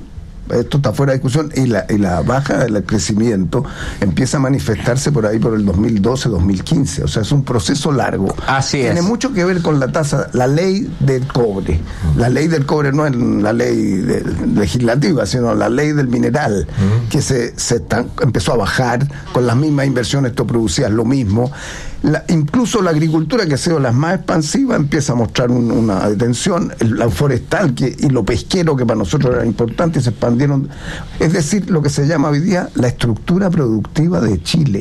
Esto está fuera de discusión, y la, y la baja del crecimiento empieza a manifestarse por ahí por el dos mil doce, dos mil quince, o sea, es un proceso largo. Así es. Tiene mucho que ver con la tasa, la ley del cobre. La ley del cobre no es la ley de, legislativa, sino la ley del mineral, uh-huh. que se, se tan, empezó a bajar con las mismas inversiones, esto producía lo mismo. La, incluso la agricultura, que ha sido la más expansiva, empieza a mostrar un, una detención. La forestal que, y lo pesquero, que para nosotros era importante, se expandieron. Es decir, lo que se llama hoy día la estructura productiva de Chile.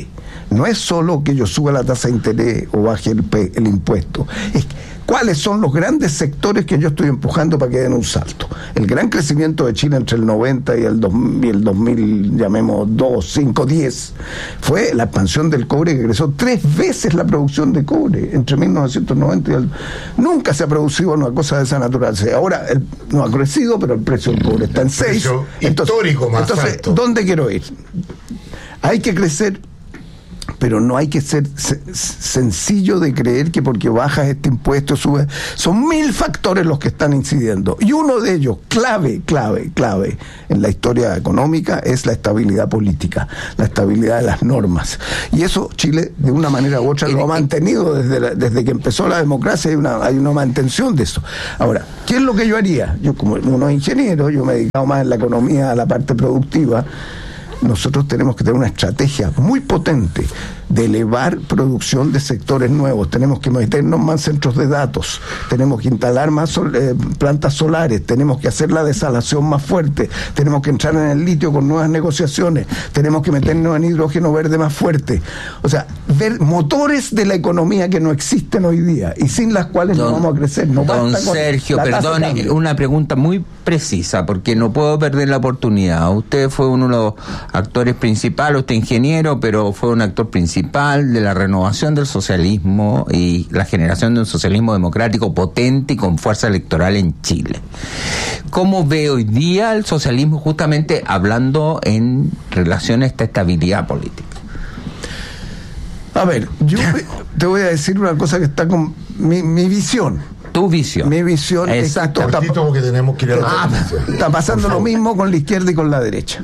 no es solo que yo suba la tasa de interés o baje el, el impuesto, es cuáles son los grandes sectores que yo estoy empujando para que den un salto. El gran crecimiento de Chile entre el noventa y el, dos, y el dos mil, llamemos dos, cinco, diez, fue la expansión del cobre, que creció tres veces la producción de cobre entre mil novecientos noventa y el... Nunca se ha producido una cosa de esa naturaleza. Ahora el, no ha crecido, pero el precio del cobre está en seis. Entonces, histórico más entonces alto. ¿Dónde quiero ir? Hay que crecer, pero no hay que ser sencillo de creer que porque bajas este impuesto, subes. Son mil factores los que están incidiendo. Y uno de ellos, clave, clave, clave en la historia económica, es la estabilidad política, la estabilidad de las normas. Y eso Chile, de una manera u otra, lo ha mantenido desde, la, desde que empezó la democracia. Hay una, hay una mantención de eso. Ahora, ¿qué es lo que yo haría? Yo, como uno ingeniero, yo me he dedicado más en la economía a la parte productiva. Nosotros tenemos que tener una estrategia muy potente de elevar producción de sectores nuevos. Tenemos que meternos más centros de datos, tenemos que instalar más sol, eh, plantas solares, tenemos que hacer la desalación más fuerte, tenemos que entrar en el litio con nuevas negociaciones, tenemos que meternos en hidrógeno verde más fuerte. O sea, ver motores de la economía que no existen hoy día y sin las cuales don, no vamos a crecer. No don Sergio, perdone, una pregunta muy precisa, porque no puedo perder la oportunidad. Usted fue uno de los actores principales, usted ingeniero, pero fue un actor principal de la renovación del socialismo y la generación de un socialismo democrático potente y con fuerza electoral en Chile. ¿Cómo ve hoy día el socialismo, justamente hablando en relación a esta estabilidad política? A ver, yo te voy a decir una cosa que está con mi, mi visión. Tu visión. Mi visión es que esto está, porque tenemos que ir a la ah, está pasando lo mismo con la izquierda y con la derecha.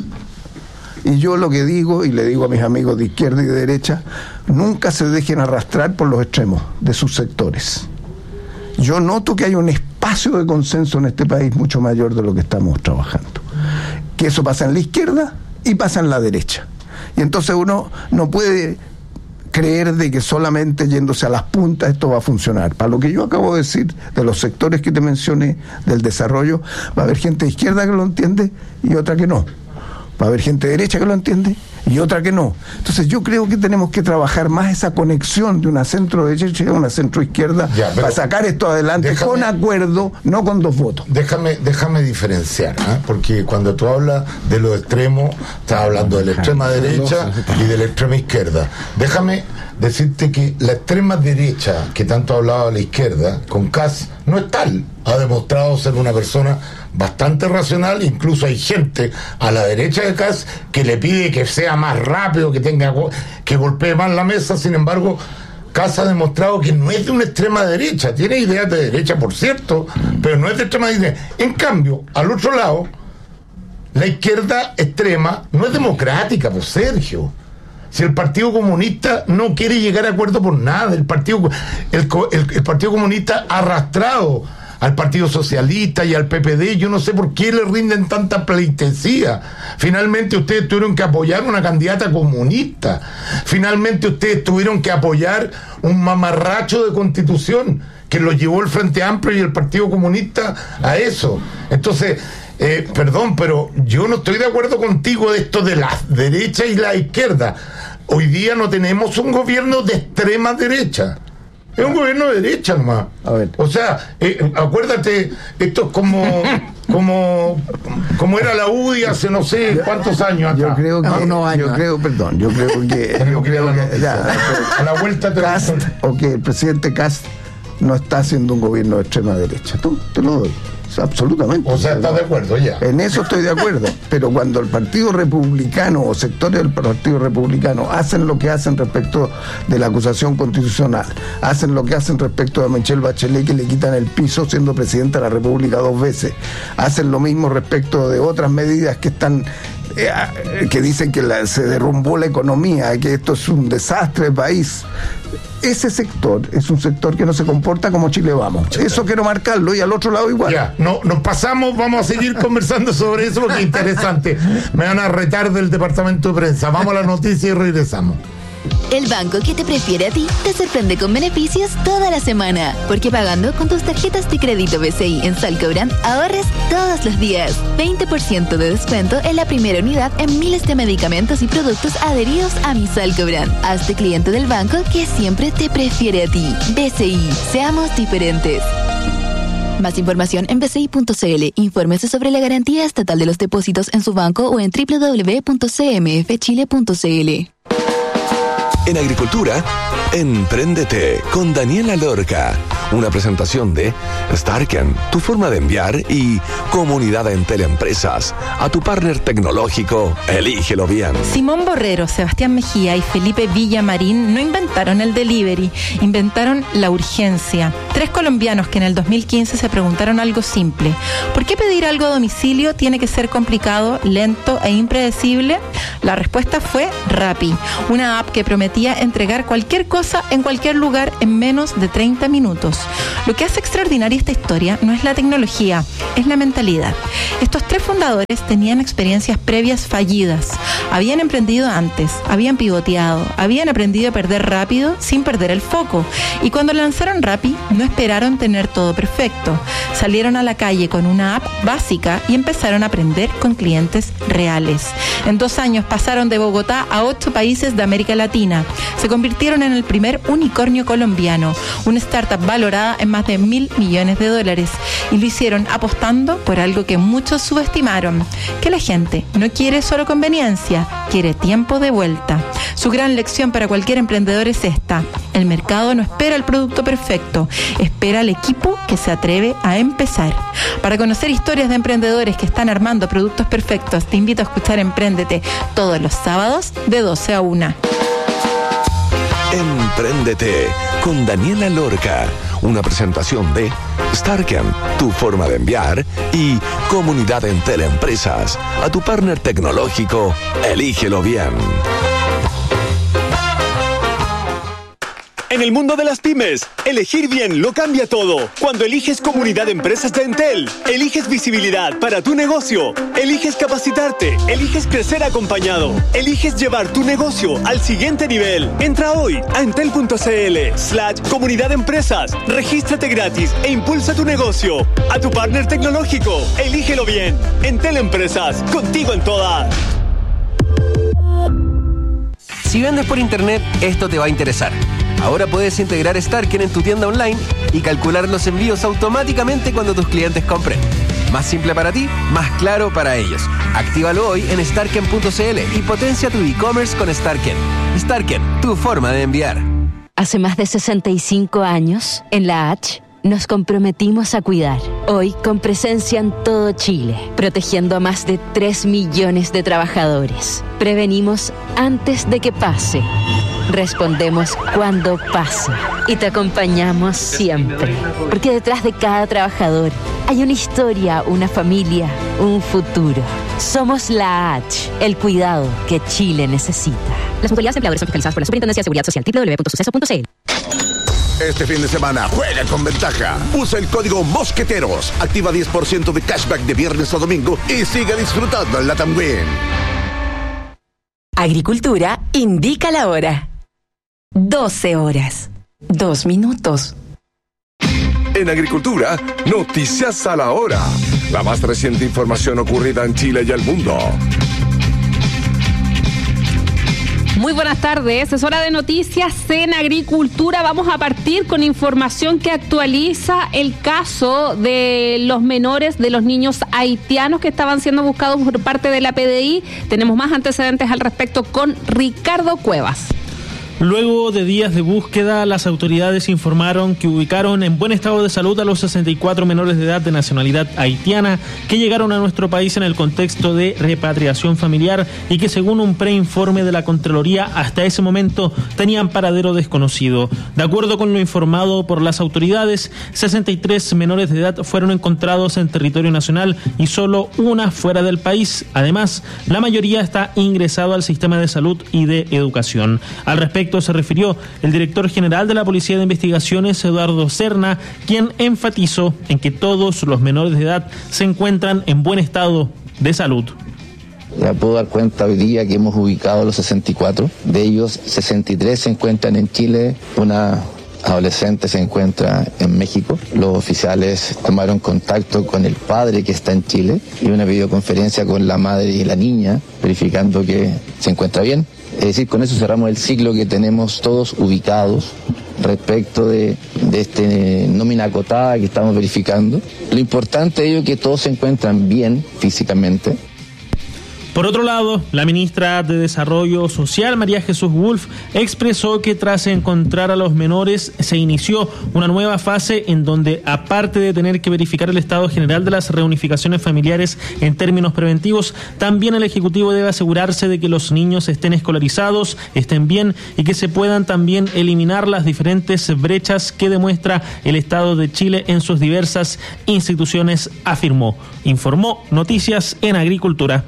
Y yo lo que digo, y le digo a mis amigos de izquierda y de derecha, nunca se dejen arrastrar por los extremos de sus sectores. Yo noto que hay un espacio de consenso en este país mucho mayor de lo que estamos trabajando. Que eso pasa en la izquierda y pasa en la derecha. Y entonces uno no puede creer de que solamente yéndose a las puntas esto va a funcionar. Para lo que yo acabo de decir, de los sectores que te mencioné, del desarrollo, va a haber gente de izquierda que lo entiende y otra que no. Va a haber gente de derecha que lo entiende y otra que no. Entonces yo creo que tenemos que trabajar más esa conexión de una centro derecha y una centro izquierda ya, para sacar esto adelante déjame, con acuerdo, no con dos votos. Déjame, déjame diferenciar, ¿eh? Porque cuando tú hablas de los extremos, estás hablando de la extrema derecha y de la extrema izquierda. Déjame decirte que la extrema derecha, que tanto hablaba la izquierda, con Kast, no es tal. Ha demostrado ser una persona bastante racional, incluso hay gente a la derecha de Kast que le pide que sea más rápido, que tenga que golpee más la mesa. Sin embargo, Kast ha demostrado que no es de una extrema derecha, tiene ideas de derecha, por cierto, pero no es de extrema derecha. En cambio, al otro lado, la izquierda extrema no es democrática, pues Sergio. Si el Partido Comunista no quiere llegar a acuerdo por nada, el Partido, el, el, el Partido Comunista ha arrastrado al Partido Socialista y al P P D, yo no sé por qué le rinden tanta pleitesía. Finalmente ustedes tuvieron que apoyar una candidata comunista, finalmente ustedes tuvieron que apoyar un mamarracho de constitución que lo llevó el Frente Amplio y el Partido Comunista a eso. Entonces, eh, perdón, pero yo no estoy de acuerdo contigo de esto de la derecha y la izquierda. Hoy día no tenemos un gobierno de extrema derecha. Es un gobierno de derecha nomás. A ver. O sea, eh, acuérdate, esto es como, como, como era la U D I hace no sé cuántos años acá. Yo creo que, no, años. Yo creo, perdón, yo creo que, yo creo que ya, a la vuelta te Kast, o que el presidente Kast no está haciendo un gobierno de extrema derecha. Tú, te lo doy. Absolutamente. O sea, ¿estás de acuerdo ya? En eso estoy de acuerdo. Pero cuando el Partido Republicano o sectores del Partido Republicano hacen lo que hacen respecto de la acusación constitucional, hacen lo que hacen respecto de Michelle Bachelet, que le quitan el piso siendo presidenta de la República dos veces, hacen lo mismo respecto de otras medidas que están eh, que dicen que la, se derrumbó la economía, que esto es un desastre de país. Ese sector es un sector que no se comporta como Chile Vamos. Eso quiero marcarlo, y al otro lado igual. Ya, no, nos pasamos, vamos a seguir conversando sobre eso porque es interesante. Me van a retar del departamento de prensa. Vamos a la noticia y regresamos. El banco que te prefiere a ti te sorprende con beneficios toda la semana. Porque pagando con tus tarjetas de crédito B C I en Salcobrand ahorres todos los días. veinte por ciento de descuento en la primera unidad en miles de medicamentos y productos adheridos a mi Salcobrand. Hazte cliente del banco que siempre te prefiere a ti. B C I, seamos diferentes. Más información en b c i punto c l. Infórmese sobre la garantía estatal de los depósitos en su banco o en w w w punto c m f chile punto c l. En Agricultura, Empréndete con Daniela Lorca. Una presentación de Starken, tu forma de enviar, y Comunidad en Teleempresas. A tu partner tecnológico, elígelo bien. Simón Borrero, Sebastián Mejía y Felipe Villamarín no inventaron el delivery, inventaron la urgencia. Tres colombianos que en el dos mil quince se preguntaron algo simple: ¿por qué pedir algo a domicilio tiene que ser complicado, lento e impredecible? La respuesta fue Rappi, una app que prometía entregar cualquier cosa en cualquier lugar en menos de treinta minutos. Lo que hace extraordinaria esta historia no es la tecnología, es la mentalidad. Estos tres fundadores tenían experiencias previas fallidas, habían emprendido antes, habían pivoteado, habían aprendido a perder rápido sin perder el foco, y cuando lanzaron Rappi no esperaron tener todo perfecto. Salieron a la calle con una app básica y empezaron a aprender con clientes reales. En dos años pasaron de Bogotá a ocho países de América Latina. Se convirtieron en el primer unicornio colombiano, una startup valorada en más de mil millones de dólares, y lo hicieron apostando por algo que muchos subestimaron: que la gente no quiere solo conveniencia, quiere tiempo de vuelta. Su gran lección para cualquier emprendedor es esta: el mercado no espera el producto perfecto, espera al equipo que se atreve a empezar. Para conocer historias de emprendedores que están armando productos perfectos, te invito a escuchar Empréndete todos los sábados de doce a una. Empréndete con Daniela Lorca. Una presentación de Starken, tu forma de enviar, y Comunidad en Teleempresas. A tu partner tecnológico, elígelo bien. En el mundo de las pymes, elegir bien lo cambia todo. Cuando eliges Comunidad de Empresas de Entel, eliges visibilidad para tu negocio, eliges capacitarte, eliges crecer acompañado, eliges llevar tu negocio al siguiente nivel. Entra hoy a entel.cl slash Comunidad de Empresas, regístrate gratis e impulsa tu negocio. A tu partner tecnológico, elígelo bien. Entel Empresas, contigo en todas. Si vendes por internet, esto te va a interesar. Ahora puedes integrar Starken en tu tienda online y calcular los envíos automáticamente cuando tus clientes compren. Más simple para ti, más claro para ellos. Actívalo hoy en starken punto c l y potencia tu e-commerce con Starken. Starken, tu forma de enviar. Hace más de sesenta y cinco años, en la H, nos comprometimos a cuidar. Hoy, con presencia en todo Chile, protegiendo a más de tres millones de trabajadores. Prevenimos antes de que pase. Respondemos cuando pasa. Y te acompañamos siempre. Porque detrás de cada trabajador hay una historia, una familia, un futuro. Somos la H, el cuidado que Chile necesita. Las mutualidades empleadores son fiscalizadas por la Superintendencia de Seguridad Social. doble u doble u doble u punto suceso punto c l. Este fin de semana juega con ventaja. Usa el código Mosqueteros. Activa diez por ciento de cashback de viernes a domingo y sigue disfrutando en la También. Agricultura indica la hora. doce horas. Dos minutos. En Agricultura, noticias a la hora. La más reciente información ocurrida en Chile y el mundo. Muy buenas tardes, es hora de noticias en Agricultura. Vamos a partir con información que actualiza el caso de los menores, de los niños haitianos que estaban siendo buscados por parte de la P D I. Tenemos más antecedentes al respecto con Ricardo Cuevas. Luego de días de búsqueda, las autoridades informaron que ubicaron en buen estado de salud a los sesenta y cuatro menores de edad de nacionalidad haitiana que llegaron a nuestro país en el contexto de repatriación familiar y que, según un preinforme de la Contraloría, hasta ese momento tenían paradero desconocido. De acuerdo con lo informado por las autoridades, sesenta y tres menores de edad fueron encontrados en territorio nacional y solo una fuera del país. Además, la mayoría está ingresado al sistema de salud y de educación. Al respecto, se refirió el director general de la Policía de Investigaciones, Eduardo Serna, quien enfatizó en que todos los menores de edad se encuentran en buen estado de salud. Ya puedo dar cuenta hoy día que hemos ubicado los sesenta y cuatro. De ellos, sesenta y tres se encuentran en Chile, una adolescente se encuentra en México. Los oficiales tomaron contacto con el padre que está en Chile y una videoconferencia con la madre y la niña, verificando que se encuentra bien. Es decir, con eso cerramos el ciclo que tenemos todos ubicados respecto de, de este nómina acotada que estamos verificando. Lo importante de ello es que todos se encuentran bien físicamente. Por otro lado, la ministra de Desarrollo Social, María Jesús Wolf, expresó que tras encontrar a los menores se inició una nueva fase en donde, aparte de tener que verificar el estado general de las reunificaciones familiares en términos preventivos, también el Ejecutivo debe asegurarse de que los niños estén escolarizados, estén bien y que se puedan también eliminar las diferentes brechas que demuestra el Estado de Chile en sus diversas instituciones, afirmó. Informó Noticias en Agricultura.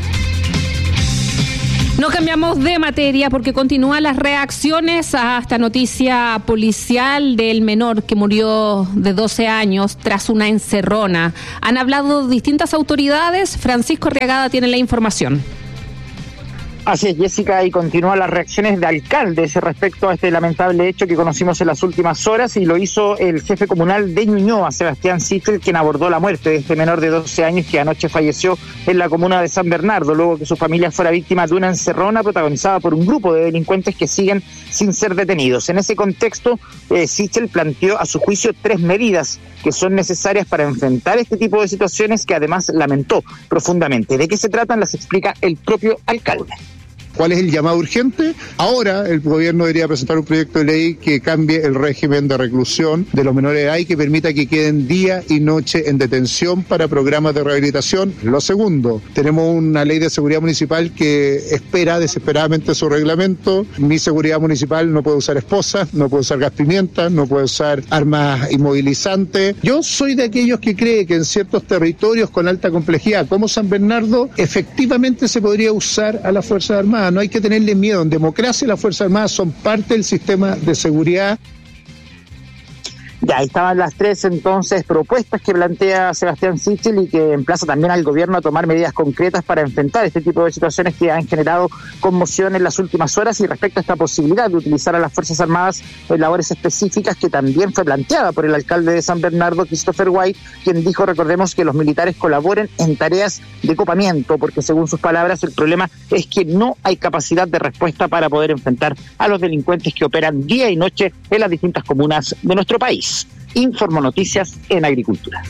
No cambiamos de materia porque continúan las reacciones a esta noticia policial del menor que murió de doce años tras una encerrona. Han hablado distintas autoridades. Francisco Arriagada tiene la información. Así es, Jessica, y continúan las reacciones de alcaldes respecto a este lamentable hecho que conocimos en las últimas horas, y lo hizo el jefe comunal de Ñuñoa, Sebastián Sichel, quien abordó la muerte de este menor de doce años que anoche falleció en la comuna de San Bernardo, luego que su familia fuera víctima de una encerrona protagonizada por un grupo de delincuentes que siguen sin ser detenidos. En ese contexto, eh, Sichel planteó a su juicio tres medidas que son necesarias para enfrentar este tipo de situaciones, que además lamentó profundamente. ¿De qué se tratan? Las explica el propio alcalde. ¿Cuál es el llamado urgente? Ahora el gobierno debería presentar un proyecto de ley que cambie el régimen de reclusión de los menores de edad y que permita que queden día y noche en detención para programas de rehabilitación. Lo segundo, tenemos una ley de seguridad municipal que espera desesperadamente su reglamento. Mi seguridad municipal no puede usar esposas, no puede usar gas pimienta, no puede usar armas inmovilizantes. Yo soy de aquellos que cree que en ciertos territorios con alta complejidad, como San Bernardo, efectivamente se podría usar a las Fuerzas Armadas. No hay que tenerle miedo. En democracia las Fuerzas Armadas son parte del sistema de seguridad. Ya, ahí estaban las tres entonces propuestas que plantea Sebastián Sichel y que emplaza también al gobierno a tomar medidas concretas para enfrentar este tipo de situaciones que han generado conmoción en las últimas horas. Y respecto a esta posibilidad de utilizar a las Fuerzas Armadas en labores específicas, que también fue planteada por el alcalde de San Bernardo, Christopher White, quien dijo, recordemos, que los militares colaboren en tareas de copamiento, porque según sus palabras el problema es que no hay capacidad de respuesta para poder enfrentar a los delincuentes que operan día y noche en las distintas comunas de nuestro país. Informo Noticias en Agricultura.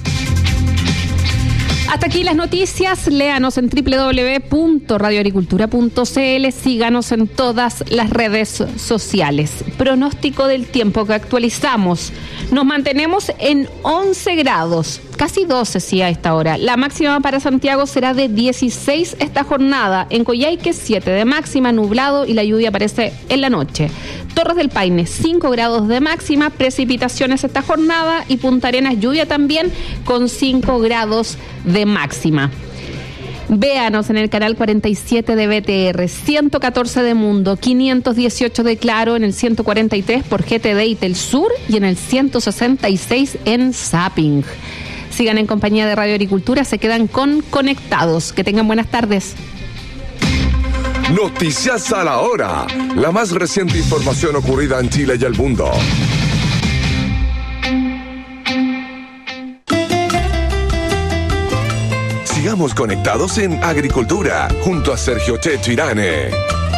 Hasta aquí las noticias. Léanos en doble u doble u doble u punto radio agricultura punto c l. Síganos en todas las redes sociales. Pronóstico del tiempo que actualizamos. Nos mantenemos en once grados, casi doce sí a esta hora. La máxima para Santiago será de dieciséis esta jornada. En Coyhaique siete de máxima, nublado y la lluvia aparece en la noche. Torres del Paine cinco grados de máxima, precipitaciones esta jornada, y Punta Arenas lluvia también con cinco grados de máxima. Véanos en el canal cuarenta y siete de B T R, ciento catorce de Mundo, quinientos dieciocho de Claro, en el ciento cuarenta y tres por G T D y Telsur y en el ciento sesenta y seis en Zapping. Sigan en compañía de Radio Agricultura, se quedan con Conectados. Que tengan buenas tardes. Noticias a la hora. La más reciente información ocurrida en Chile y el mundo. Sigamos conectados en Agricultura, junto a Sergio Checho Irane.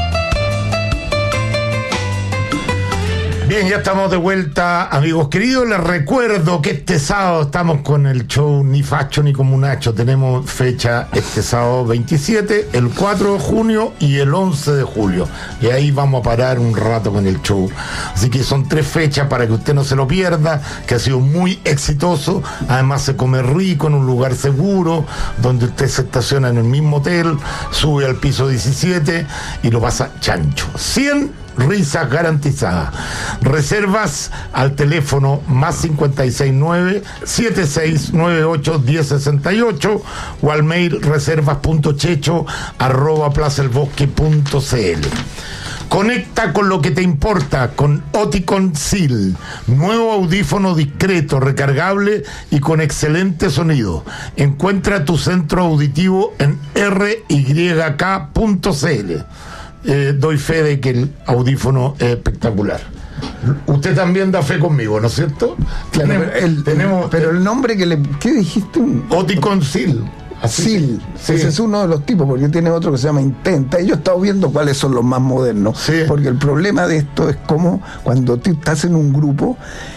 Bien, ya estamos de vuelta, amigos queridos. Les recuerdo que este sábado estamos con el show Ni Facho ni Comunacho. Tenemos fecha este sábado veintisiete, el cuatro de junio y el once de julio. Y ahí vamos a parar un rato con el show. Así que son tres fechas para que usted no se lo pierda, que ha sido muy exitoso. Además se come rico en un lugar seguro, donde usted se estaciona en el mismo hotel, sube al piso diecisiete y lo pasa chancho. cien risas garantizadas. Reservas al teléfono más cinco seis nueve, siete seis nueve ocho, uno cero seis ocho o al mail reservas punto checho arroba plaza el bosque punto c l. Conecta con lo que te importa con Oticon Seal, nuevo audífono discreto, recargable y con excelente sonido. Encuentra tu centro auditivo en r y k punto c l. Eh, doy fe de que el audífono es espectacular. Usted también da fe conmigo, ¿no es cierto? Claro, tenemos, pero, el, tenemos, pero el nombre que le... ¿Qué dijiste? Oticon Seal. Sil, sí. Ese es uno de los tipos, porque tiene otro que se llama Intenta. Y yo he estado viendo cuáles son los más modernos, sí. Porque el problema de esto es como cuando tú estás en un grupo,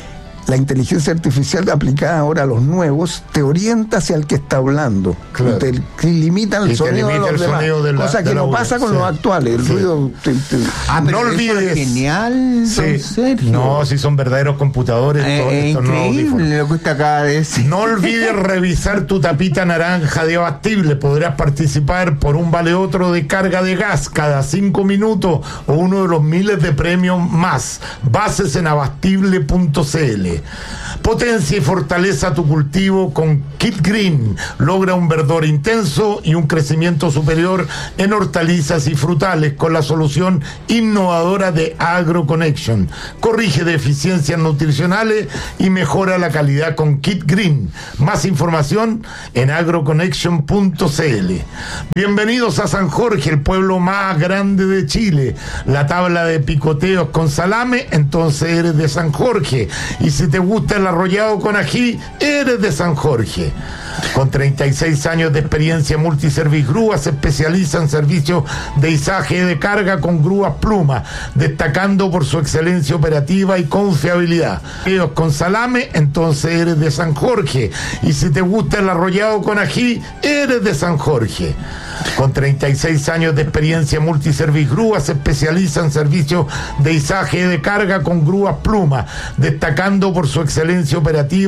la inteligencia artificial aplicada ahora a los nuevos te orienta hacia el que está hablando, claro. Te, te limitan el y sonido de los el demás, de la, cosa que de no pasa con sí. los actuales. El sí. ruido te, te... Ah, no olvides. Es genial, sí. Sergio. No, si son verdaderos computadores. Eh, todo, es increíble lo que usted acaba de decir. No olvides revisar tu tapita naranja de Abastible. Podrás participar por un vale otro de carga de gas cada cinco minutos o uno de los miles de premios más. Bases en abastible punto c l. Potencia y fortaleza tu cultivo con Kit Green. Logra un verdor intenso y un crecimiento superior en hortalizas y frutales con la solución innovadora de AgroConnection. Corrige deficiencias nutricionales y mejora la calidad con Kit Green. Más información en agroconnection punto c l. Bienvenidos a San Jorge, el pueblo más grande de Chile. La tabla de picoteos con salame, entonces eres de San Jorge. Y si te gusta el arrollado con ají, eres de San Jorge. Con treinta y seis años de experiencia, Multiservice Grúa se especializa en servicios de izaje y de carga con grúas Pluma, destacando por su excelencia operativa y confiabilidad. Ellos con salame, entonces eres de San Jorge. Y si te gusta el arrollado con ají, eres de San Jorge. Con treinta y seis años de experiencia, Multiservice Grúa se especializa en servicios de izaje y de carga con grúas Pluma, destacando por su excelencia operativa